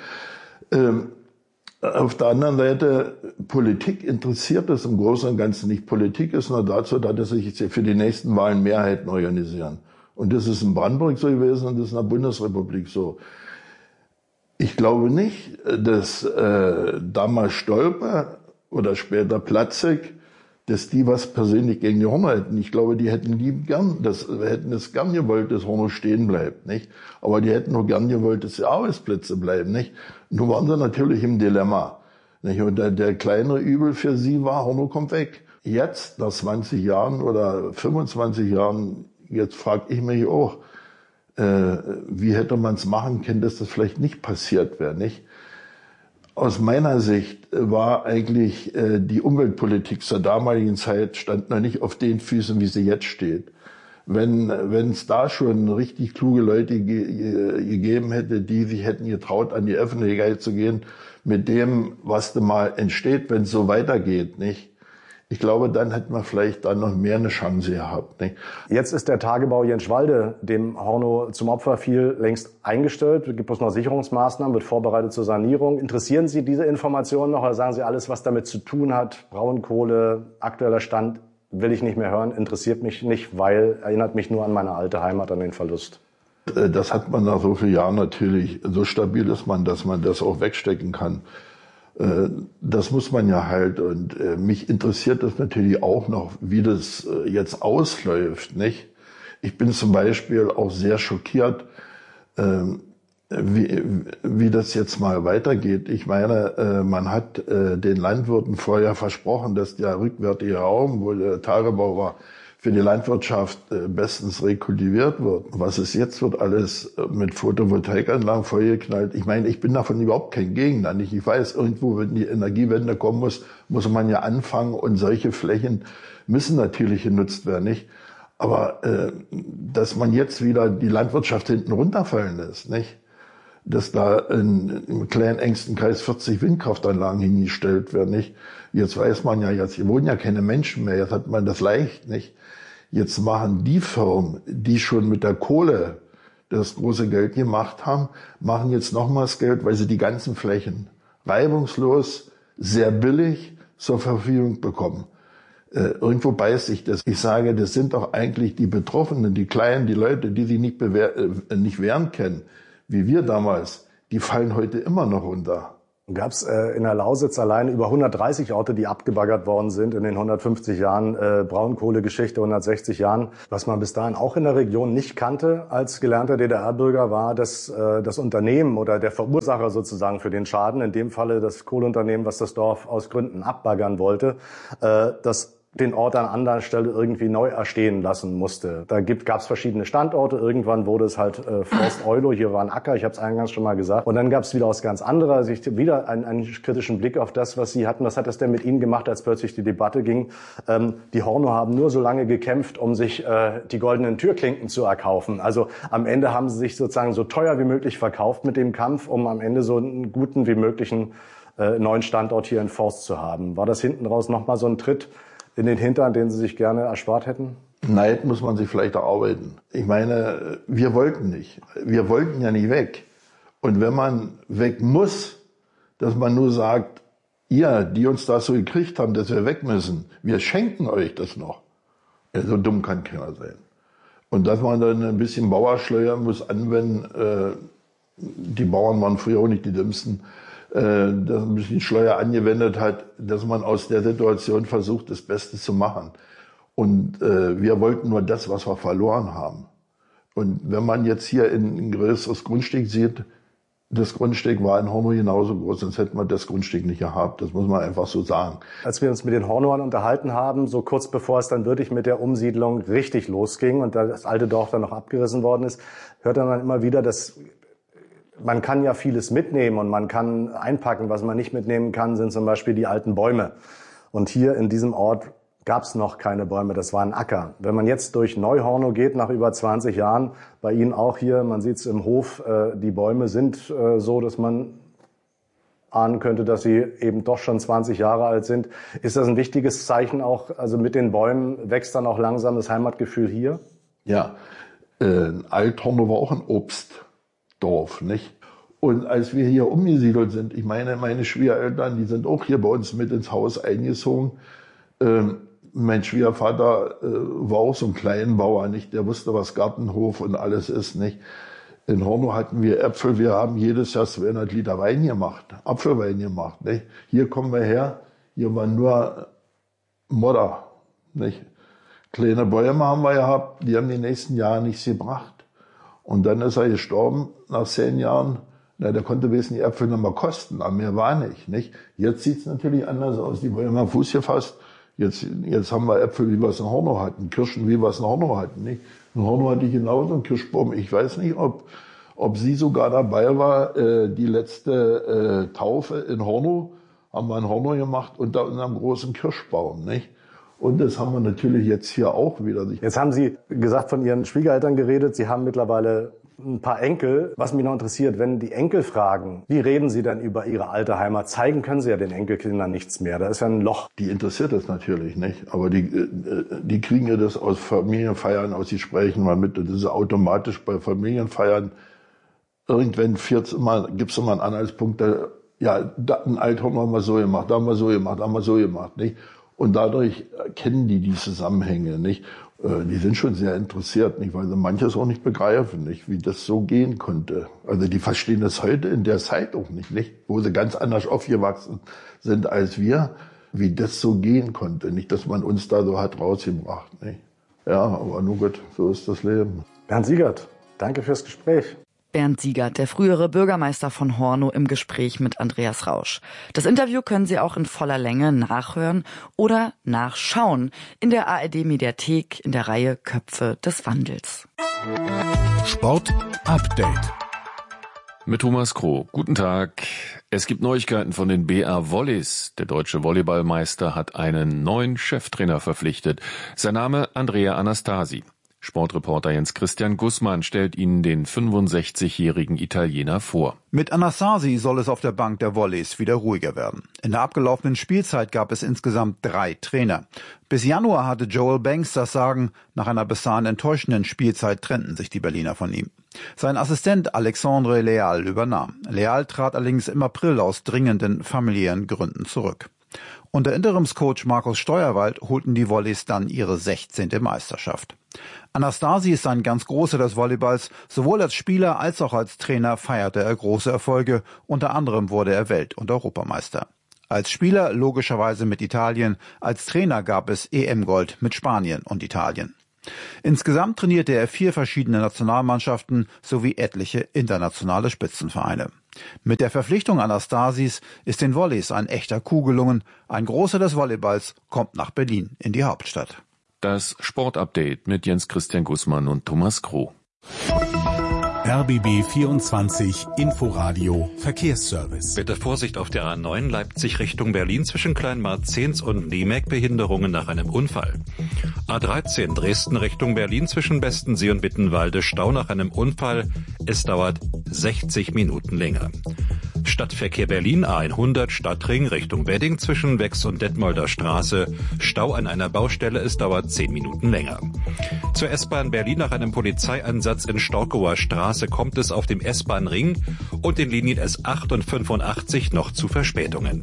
Auf der anderen Seite, Politik interessiert es im Großen und Ganzen nicht. Politik ist nur dazu da, dass sich für die nächsten Wahlen Mehrheiten organisieren. Und das ist in Brandenburg so gewesen und das ist in der Bundesrepublik so. Ich glaube nicht, dass damals Stolpe oder später Platzek, dass die was persönlich gegen die Hornow hätten. Ich glaube, die hätten es gern gewollt, dass Hornow stehen bleibt, nicht? Aber die hätten auch gern gewollt, dass die Arbeitsplätze bleiben, nicht? Nun waren sie natürlich im Dilemma, nicht? Und der kleinere Übel für sie war, Hornow kommt weg. Jetzt, nach 20 Jahren oder 25 Jahren, jetzt frage ich mich auch, wie hätte man es machen können, dass das vielleicht nicht passiert wäre, nicht? Aus meiner Sicht war eigentlich die Umweltpolitik zur damaligen Zeit stand noch nicht auf den Füßen, wie sie jetzt steht. Wenn es da schon richtig kluge Leute gegeben hätte, die sich hätten getraut, an die Öffentlichkeit zu gehen, mit dem, was da mal entsteht, wenn es so weitergeht, nicht? Ich glaube, dann hätten wir vielleicht dann noch mehr eine Chance gehabt. Nicht? Jetzt ist der Tagebau Jenschwalde, dem Hornow zum Opfer fiel, längst eingestellt. Gibt es noch Sicherungsmaßnahmen, wird vorbereitet zur Sanierung. Interessieren Sie diese Informationen noch oder sagen Sie, alles, was damit zu tun hat, Braunkohle, aktueller Stand, will ich nicht mehr hören, interessiert mich nicht, weil erinnert mich nur an meine alte Heimat, an den Verlust? Das hat man nach so vielen Jahren natürlich. So stabil ist man, dass man das auch wegstecken kann. Das muss man ja halt, und mich interessiert das natürlich auch noch, wie das jetzt ausläuft, nicht? Ich bin zum Beispiel auch sehr schockiert, wie das jetzt mal weitergeht. Ich meine, man hat den Landwirten vorher versprochen, dass der rückwärtige Raum, wo der Tagebau war, für die Landwirtschaft bestens rekultiviert wird. Was es jetzt wird, alles mit Photovoltaikanlagen vollgeknallt. Ich meine, ich bin davon überhaupt kein Gegner. Ich weiß, irgendwo, wenn die Energiewende kommen muss man ja anfangen und solche Flächen müssen natürlich genutzt werden, nicht? Aber dass man jetzt wieder die Landwirtschaft hinten runterfallen lässt, nicht? Dass da im kleinen engsten Kreis 40 Windkraftanlagen hingestellt werden, nicht? Jetzt weiß man ja, jetzt hier wohnen ja keine Menschen mehr, jetzt hat man das leicht, nicht? Jetzt machen die Firmen, die schon mit der Kohle das große Geld gemacht haben, machen jetzt nochmals Geld, weil sie die ganzen Flächen reibungslos, sehr billig zur Verfügung bekommen. Irgendwo beißt sich das. Ich sage, das sind doch eigentlich die Betroffenen, die Kleinen, die Leute, die sich nicht wehren können, wie wir damals, die fallen heute immer noch runter. Gab es in der Lausitz alleine über 130 Orte, die abgebaggert worden sind in den 150 Jahren Braunkohlegeschichte, 160 Jahren. Was man bis dahin auch in der Region nicht kannte als gelernter DDR-Bürger war, dass das Unternehmen oder der Verursacher sozusagen für den Schaden, in dem Falle das Kohleunternehmen, was das Dorf aus Gründen abbaggern wollte, das den Ort an anderer Stelle irgendwie neu erstehen lassen musste. Da gab es verschiedene Standorte. Irgendwann wurde es halt Forst Eulo, hier war ein Acker, ich habe es eingangs schon mal gesagt. Und dann gab es wieder aus ganz anderer Sicht wieder einen kritischen Blick auf das, was Sie hatten. Was hat das denn mit Ihnen gemacht, als plötzlich die Debatte ging? Die Horno haben nur so lange gekämpft, um sich die goldenen Türklinken zu erkaufen. Also am Ende haben sie sich sozusagen so teuer wie möglich verkauft mit dem Kampf, um am Ende so einen guten wie möglichen neuen Standort hier in Forst zu haben. War das hinten raus nochmal so ein Tritt in den Hintern, den Sie sich gerne erspart hätten? Neid muss man sich vielleicht erarbeiten. Ich meine, wir wollten nicht. Wir wollten ja nicht weg. Und wenn man weg muss, dass man nur sagt, ihr, die uns das so gekriegt haben, dass wir weg müssen, wir schenken euch das noch. Ja, so dumm kann keiner sein. Und dass man dann ein bisschen Bauerschleier muss anwenden, die Bauern waren früher auch nicht die Dümmsten, dass ein bisschen Schleuer angewendet hat, dass man aus der Situation versucht, das Beste zu machen. Und wir wollten nur das, was wir verloren haben. Und wenn man jetzt hier ein größeres Grundstück sieht, das Grundstück war in Horno genauso groß, sonst hätten wir das Grundstück nicht gehabt. Das muss man einfach so sagen. Als wir uns mit den Hornoern unterhalten haben, so kurz bevor es dann wirklich mit der Umsiedlung richtig losging und das alte Dorf dann noch abgerissen worden ist, hörte man immer wieder, dass man kann ja vieles mitnehmen und man kann einpacken. Was man nicht mitnehmen kann, sind zum Beispiel die alten Bäume. Und hier in diesem Ort gab es noch keine Bäume, das war ein Acker. Wenn man jetzt durch Neu-Horno geht, nach über 20 Jahren, bei Ihnen auch hier, man sieht es im Hof, die Bäume sind so, dass man ahnen könnte, dass sie eben doch schon 20 Jahre alt sind. Ist das ein wichtiges Zeichen auch, also mit den Bäumen wächst dann auch langsam das Heimatgefühl hier? Ja, Alt-Horno war auch ein Obstdorf, nicht? Und als wir hier umgesiedelt sind, ich meine, meine Schwiegereltern, die sind auch hier bei uns mit ins Haus eingezogen. Mein Schwiegervater war auch so ein Kleinbauer, nicht? Der wusste, was Gartenhof und alles ist, nicht? In Horno hatten wir Äpfel, wir haben jedes Jahr 200 Liter Wein gemacht, Apfelwein gemacht, nicht? Hier kommen wir her, hier war nur Modder, nicht? Kleine Bäume haben wir gehabt, die haben die nächsten Jahre nichts gebracht. Und dann ist er gestorben, nach 10 Jahren. Na, der konnte wesentlich Äpfel noch mal kosten, aber mehr war nicht? Jetzt sieht's natürlich anders aus. Die Bäume haben Fuß gefasst. Jetzt haben wir Äpfel, wie wir es in Horno hatten, Kirschen, wie wir es in Horno hatten, nicht? In Horno hatte ich genauso einen Kirschbaum. Ich weiß nicht, ob sie sogar dabei war, die letzte Taufe in Horno, haben wir in Horno gemacht, unter unserem großen Kirschbaum, nicht? Und das haben wir natürlich jetzt hier auch wieder. Jetzt haben Sie gesagt, von Ihren Schwiegereltern geredet. Sie haben mittlerweile ein paar Enkel. Was mich noch interessiert, wenn die Enkel fragen, wie reden Sie dann über Ihre alte Heimat? Zeigen können Sie ja den Enkelkindern nichts mehr. Da ist ja ein Loch. Die interessiert das natürlich nicht. Aber die kriegen ja das aus Familienfeiern, aus Gesprächen mal mit. Und das ist automatisch bei Familienfeiern. Irgendwann gibt's immer einen Anhaltspunkt, ja, ein Althorn haben wir so gemacht, da haben wir so gemacht, da haben wir so gemacht, nicht? Und dadurch kennen die Zusammenhänge, nicht? Die sind schon sehr interessiert, nicht? Weil sie manches auch nicht begreifen, nicht? Wie das so gehen konnte. Also die verstehen das heute in der Zeit auch nicht? Wo sie ganz anders aufgewachsen sind als wir, wie das so gehen konnte, nicht? Dass man uns da so hat rausgebracht, nicht? Ja, aber nur gut, so ist das Leben. Bernd Siegert, danke fürs Gespräch. Bernd Siegert, der frühere Bürgermeister von Hornow, im Gespräch mit Andreas Rausch. Das Interview können Sie auch in voller Länge nachhören oder nachschauen in der ARD-Mediathek in der Reihe Köpfe des Wandels. Sport Update mit Thomas Kroh. Guten Tag. Es gibt Neuigkeiten von den BA Volleys. Der deutsche Volleyballmeister hat einen neuen Cheftrainer verpflichtet. Sein Name Andrea Anastasi. Sportreporter Jens Christian Gussmann stellt Ihnen den 65-jährigen Italiener vor. Mit Anastasi soll es auf der Bank der Volleys wieder ruhiger werden. In der abgelaufenen Spielzeit gab es insgesamt 3 Trainer. Bis Januar hatte Joel Banks das Sagen. Nach einer bis dahin enttäuschenden Spielzeit trennten sich die Berliner von ihm. Sein Assistent Alexandre Leal übernahm. Leal trat allerdings im April aus dringenden familiären Gründen zurück. Unter Interimscoach Markus Steuerwald holten die Volleys dann ihre 16. Meisterschaft. Anastasi ist ein ganz Großer des Volleyballs. Sowohl als Spieler als auch als Trainer feierte er große Erfolge. Unter anderem wurde er Welt- und Europameister. Als Spieler logischerweise mit Italien, als Trainer gab es EM-Gold mit Spanien und Italien. Insgesamt trainierte er 4 verschiedene Nationalmannschaften sowie etliche internationale Spitzenvereine. Mit der Verpflichtung Anastasis ist den Volleys ein echter Coup gelungen. Ein Großer des Volleyballs kommt nach Berlin in die Hauptstadt. Das Sportupdate mit Jens Christian Gussmann und Thomas Kroh. RBB 24 Inforadio Verkehrsservice. Bitte Vorsicht auf der A9 Leipzig Richtung Berlin zwischen Kleinmarzens und Niemek, Behinderungen nach einem Unfall. A13 Dresden Richtung Berlin zwischen Bestensee und Wittenwalde, Stau nach einem Unfall. Es dauert 60 Minuten länger. Stadtverkehr Berlin A100 Stadtring Richtung Wedding zwischen Wex und Detmolder Straße. Stau an einer Baustelle, es dauert 10 Minuten länger. Zur S-Bahn Berlin nach einem Polizeieinsatz in Storkower Straße kommt es auf dem S-Bahn-Ring und den Linien S8 und 85 noch zu Verspätungen.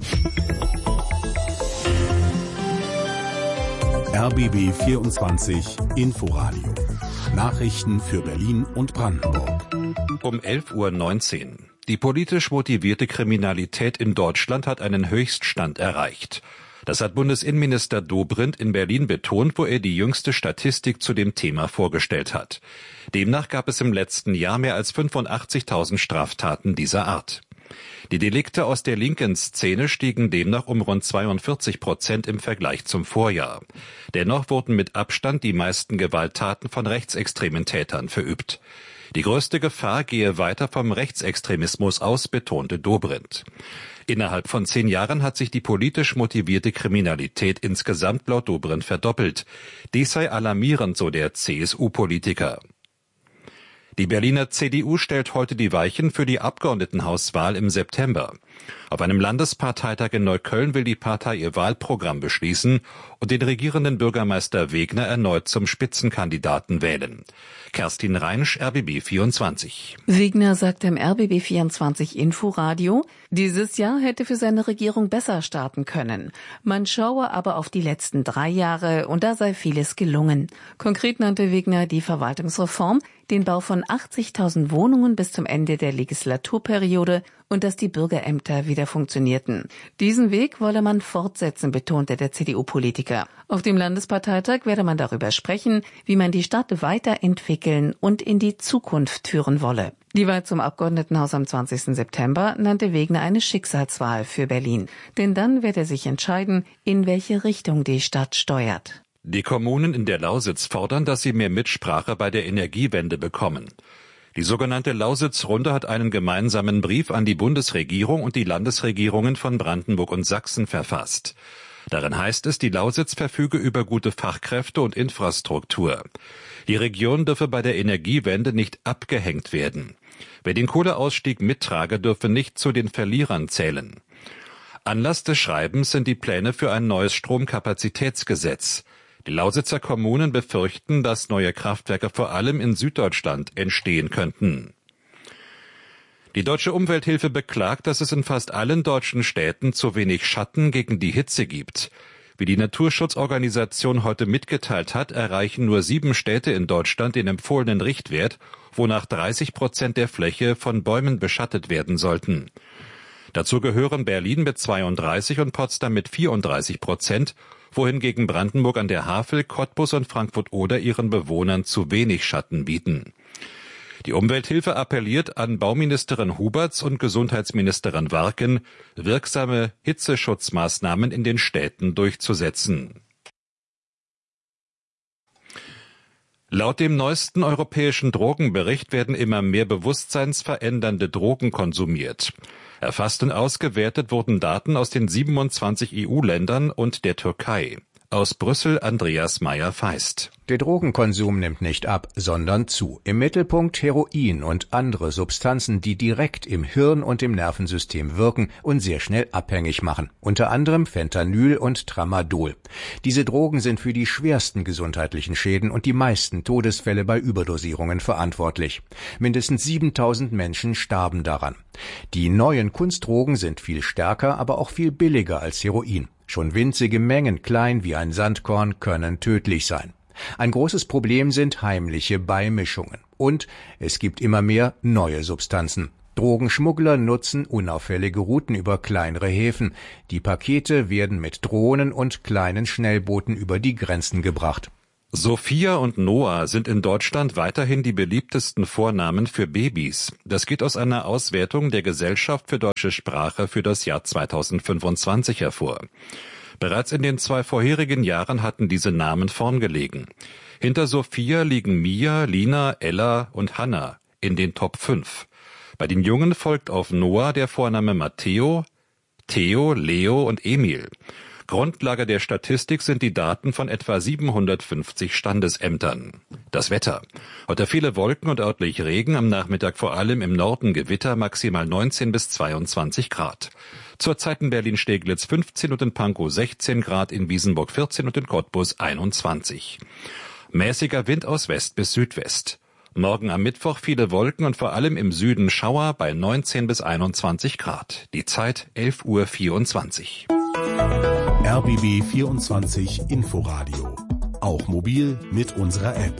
RBB 24 Inforadio. Nachrichten für Berlin und Brandenburg. Um 11:19 Uhr. Die politisch motivierte Kriminalität in Deutschland hat einen Höchststand erreicht. Das hat Bundesinnenminister Dobrindt in Berlin betont, wo er die jüngste Statistik zu dem Thema vorgestellt hat. Demnach gab es im letzten Jahr mehr als 85.000 Straftaten dieser Art. Die Delikte aus der linken Szene stiegen demnach um rund 42% im Vergleich zum Vorjahr. Dennoch wurden mit Abstand die meisten Gewalttaten von rechtsextremen Tätern verübt. Die größte Gefahr gehe weiter vom Rechtsextremismus aus, betonte Dobrindt. Innerhalb von 10 Jahren hat sich die politisch motivierte Kriminalität insgesamt laut Dobrindt verdoppelt. Dies sei alarmierend, so der CSU-Politiker. Die Berliner CDU stellt heute die Weichen für die Abgeordnetenhauswahl im September. Auf einem Landesparteitag in Neukölln will die Partei ihr Wahlprogramm beschließen und den regierenden Bürgermeister Wegner erneut zum Spitzenkandidaten wählen. Kerstin Reinsch, RBB 24. Wegner sagte im RBB 24 Inforadio, dieses Jahr hätte für seine Regierung besser starten können. Man schaue aber auf die letzten 3 Jahre und da sei vieles gelungen. Konkret nannte Wegner die Verwaltungsreform, den Bau von 80.000 Wohnungen bis zum Ende der Legislaturperiode und dass die Bürgerämter wieder funktionierten. Diesen Weg wolle man fortsetzen, betonte der CDU-Politiker. Auf dem Landesparteitag werde man darüber sprechen, wie man die Stadt weiterentwickeln und in die Zukunft führen wolle. Die Wahl zum Abgeordnetenhaus am 20. September nannte Wegner eine Schicksalswahl für Berlin. Denn dann wird er sich entscheiden, in welche Richtung die Stadt steuert. Die Kommunen in der Lausitz fordern, dass sie mehr Mitsprache bei der Energiewende bekommen. Die sogenannte Lausitz-Runde hat einen gemeinsamen Brief an die Bundesregierung und die Landesregierungen von Brandenburg und Sachsen verfasst. Darin heißt es, die Lausitz verfüge über gute Fachkräfte und Infrastruktur. Die Region dürfe bei der Energiewende nicht abgehängt werden. Wer den Kohleausstieg mittrage, dürfe nicht zu den Verlierern zählen. Anlass des Schreibens sind die Pläne für ein neues Stromkapazitätsgesetz. Die Lausitzer Kommunen befürchten, dass neue Kraftwerke vor allem in Süddeutschland entstehen könnten. Die Deutsche Umwelthilfe beklagt, dass es in fast allen deutschen Städten zu wenig Schatten gegen die Hitze gibt. Wie die Naturschutzorganisation heute mitgeteilt hat, erreichen nur 7 Städte in Deutschland den empfohlenen Richtwert, wonach 30% der Fläche von Bäumen beschattet werden sollten. Dazu gehören Berlin mit 32 und Potsdam mit 34%, wohingegen Brandenburg an der Havel, Cottbus und Frankfurt-Oder ihren Bewohnern zu wenig Schatten bieten. Die Umwelthilfe appelliert an Bauministerin Huberts und Gesundheitsministerin Warken, wirksame Hitzeschutzmaßnahmen in den Städten durchzusetzen. Laut dem neuesten europäischen Drogenbericht werden immer mehr bewusstseinsverändernde Drogen konsumiert. Erfasst und ausgewertet wurden Daten aus den 27 EU-Ländern und der Türkei. Aus Brüssel Andreas Meyer-Feist. Der Drogenkonsum nimmt nicht ab, sondern zu. Im Mittelpunkt Heroin und andere Substanzen, die direkt im Hirn und im Nervensystem wirken und sehr schnell abhängig machen. Unter anderem Fentanyl und Tramadol. Diese Drogen sind für die schwersten gesundheitlichen Schäden und die meisten Todesfälle bei Überdosierungen verantwortlich. Mindestens 7000 Menschen starben daran. Die neuen Kunstdrogen sind viel stärker, aber auch viel billiger als Heroin. Schon winzige Mengen, klein wie ein Sandkorn, können tödlich sein. Ein großes Problem sind heimliche Beimischungen. Und es gibt immer mehr neue Substanzen. Drogenschmuggler nutzen unauffällige Routen über kleinere Häfen. Die Pakete werden mit Drohnen und kleinen Schnellbooten über die Grenzen gebracht. Sophia und Noah sind in Deutschland weiterhin die beliebtesten Vornamen für Babys. Das geht aus einer Auswertung der Gesellschaft für deutsche Sprache für das Jahr 2025 hervor. Bereits in den 2 vorherigen Jahren hatten diese Namen vorn gelegen. Hinter Sophia liegen Mia, Lina, Ella und Hannah in den Top 5. Bei den Jungen folgt auf Noah der Vorname Matteo, Theo, Leo und Emil. Grundlage der Statistik sind die Daten von etwa 750 Standesämtern. Das Wetter. Heute viele Wolken und örtlich Regen, am Nachmittag vor allem im Norden Gewitter, maximal 19 bis 22 Grad. Zurzeit in Berlin-Steglitz 15 und in Pankow 16 Grad, in Wiesenburg 14 und in Cottbus 21. Mäßiger Wind aus West bis Südwest. Morgen am Mittwoch viele Wolken und vor allem im Süden Schauer bei 19 bis 21 Grad. Die Zeit 11:24 Uhr. RBB 24 Inforadio. Auch mobil mit unserer App.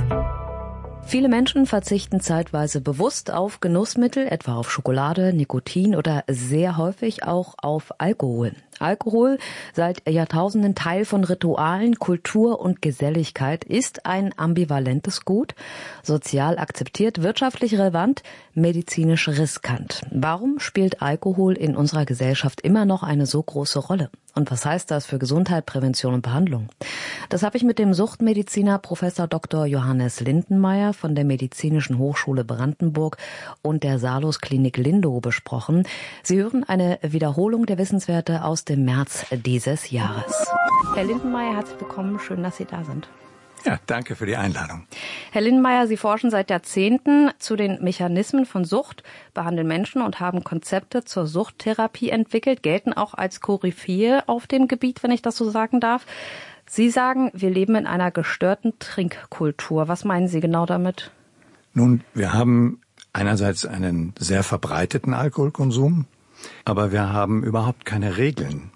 Viele Menschen verzichten zeitweise bewusst auf Genussmittel, etwa auf Schokolade, Nikotin oder sehr häufig auch auf Alkohol. Alkohol, seit Jahrtausenden Teil von Ritualen, Kultur und Geselligkeit, ist ein ambivalentes Gut, sozial akzeptiert, wirtschaftlich relevant, medizinisch riskant. Warum spielt Alkohol in unserer Gesellschaft immer noch eine so große Rolle? Und was heißt das für Gesundheit, Prävention und Behandlung? Das habe ich mit dem Suchtmediziner Professor Dr. Johannes Lindenmeier von der Medizinischen Hochschule Brandenburg und der Salus Klinik Lindow besprochen. Sie hören eine Wiederholung der Wissenswerte aus dem März dieses Jahres. Herr Lindenmeier, herzlich willkommen. Schön, dass Sie da sind. Ja, danke für die Einladung. Herr Lindenmeier, Sie forschen seit Jahrzehnten zu den Mechanismen von Sucht, behandeln Menschen und haben Konzepte zur Suchttherapie entwickelt, gelten auch als Koryphäe auf dem Gebiet, wenn ich das so sagen darf. Sie sagen, wir leben in einer gestörten Trinkkultur. Was meinen Sie genau damit? Nun, wir haben einerseits einen sehr verbreiteten Alkoholkonsum, aber wir haben überhaupt keine Regeln,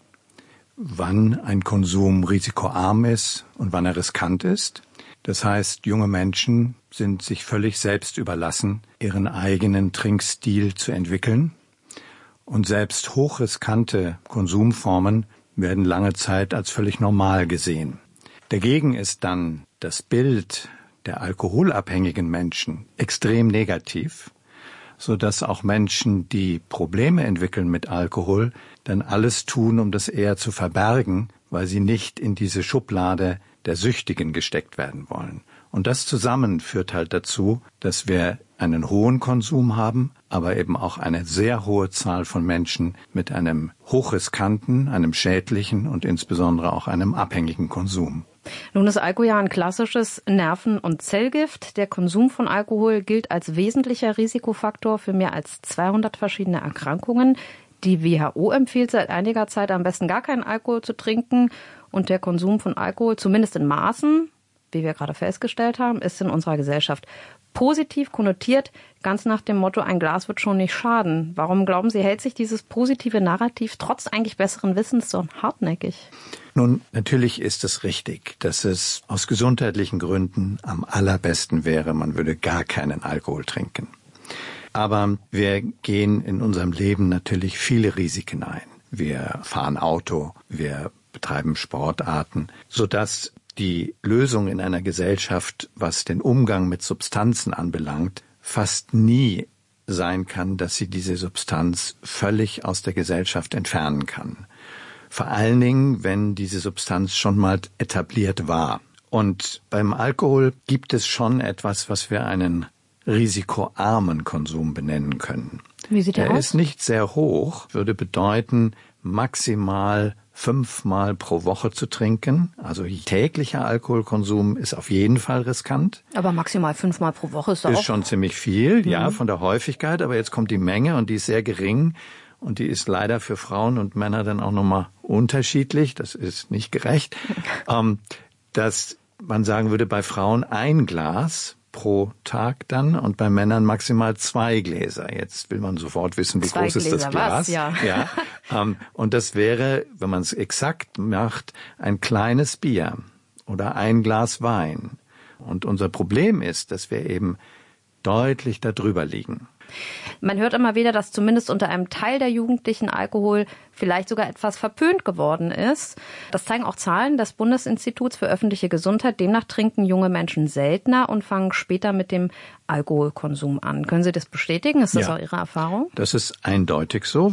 wann ein Konsum risikoarm ist und wann er riskant ist. Das heißt, junge Menschen sind sich völlig selbst überlassen, ihren eigenen Trinkstil zu entwickeln. Und selbst hochriskante Konsumformen werden lange Zeit als völlig normal gesehen. Dagegen ist dann das Bild der alkoholabhängigen Menschen extrem negativ, sodass auch Menschen, die Probleme entwickeln mit Alkohol, dann alles tun, um das eher zu verbergen, weil sie nicht in diese Schublade der Süchtigen gesteckt werden wollen. Und das zusammen führt halt dazu, dass wir einen hohen Konsum haben, aber eben auch eine sehr hohe Zahl von Menschen mit einem hochriskanten, einem schädlichen und insbesondere auch einem abhängigen Konsum. Nun ist Alkohol ja ein klassisches Nerven- und Zellgift. Der Konsum von Alkohol gilt als wesentlicher Risikofaktor für mehr als 200 verschiedene Erkrankungen. Die WHO empfiehlt seit einiger Zeit am besten gar keinen Alkohol zu trinken. Und der Konsum von Alkohol, zumindest in Maßen, wie wir gerade festgestellt haben, ist in unserer Gesellschaft positiv konnotiert, ganz nach dem Motto, ein Glas wird schon nicht schaden. Warum glauben Sie, hält sich dieses positive Narrativ trotz eigentlich besseren Wissens so hartnäckig? Nun, natürlich ist es richtig, dass es aus gesundheitlichen Gründen am allerbesten wäre, man würde gar keinen Alkohol trinken. Aber wir gehen in unserem Leben natürlich viele Risiken ein. Wir fahren Auto, wir betreiben Sportarten, sodass die Lösung in einer Gesellschaft, was den Umgang mit Substanzen anbelangt, fast nie sein kann, dass sie diese Substanz völlig aus der Gesellschaft entfernen kann. Vor allen Dingen, wenn diese Substanz schon mal etabliert war. Und beim Alkohol gibt es schon etwas, was wir einen risikoarmen Konsum benennen können. Wie sieht der aus? Er ist nicht sehr hoch, würde bedeuten, maximal 5-mal pro Woche zu trinken. Also täglicher Alkoholkonsum ist auf jeden Fall riskant. Aber maximal 5-mal pro Woche ist doch auch... Ist schon ziemlich viel, ja, von der Häufigkeit. Aber jetzt kommt die Menge und die ist sehr gering. Und die ist leider für Frauen und Männer dann auch nochmal unterschiedlich. Das ist nicht gerecht. Dass man sagen würde, bei Frauen 1 Glas pro Tag dann und bei Männern maximal 2 Gläser. Jetzt will man sofort wissen, wie groß ist das Glas. Ja. Und das wäre, wenn man es exakt macht, ein kleines Bier oder 1 Glas Wein. Und unser Problem ist, dass wir eben deutlich darüber liegen. Man hört immer wieder, dass zumindest unter einem Teil der Jugendlichen Alkohol vielleicht sogar etwas verpönt geworden ist. Das zeigen auch Zahlen des Bundesinstituts für öffentliche Gesundheit. Demnach trinken junge Menschen seltener und fangen später mit dem Alkoholkonsum an. Können Sie das bestätigen? Ist das auch Ihre Erfahrung? Das ist eindeutig so.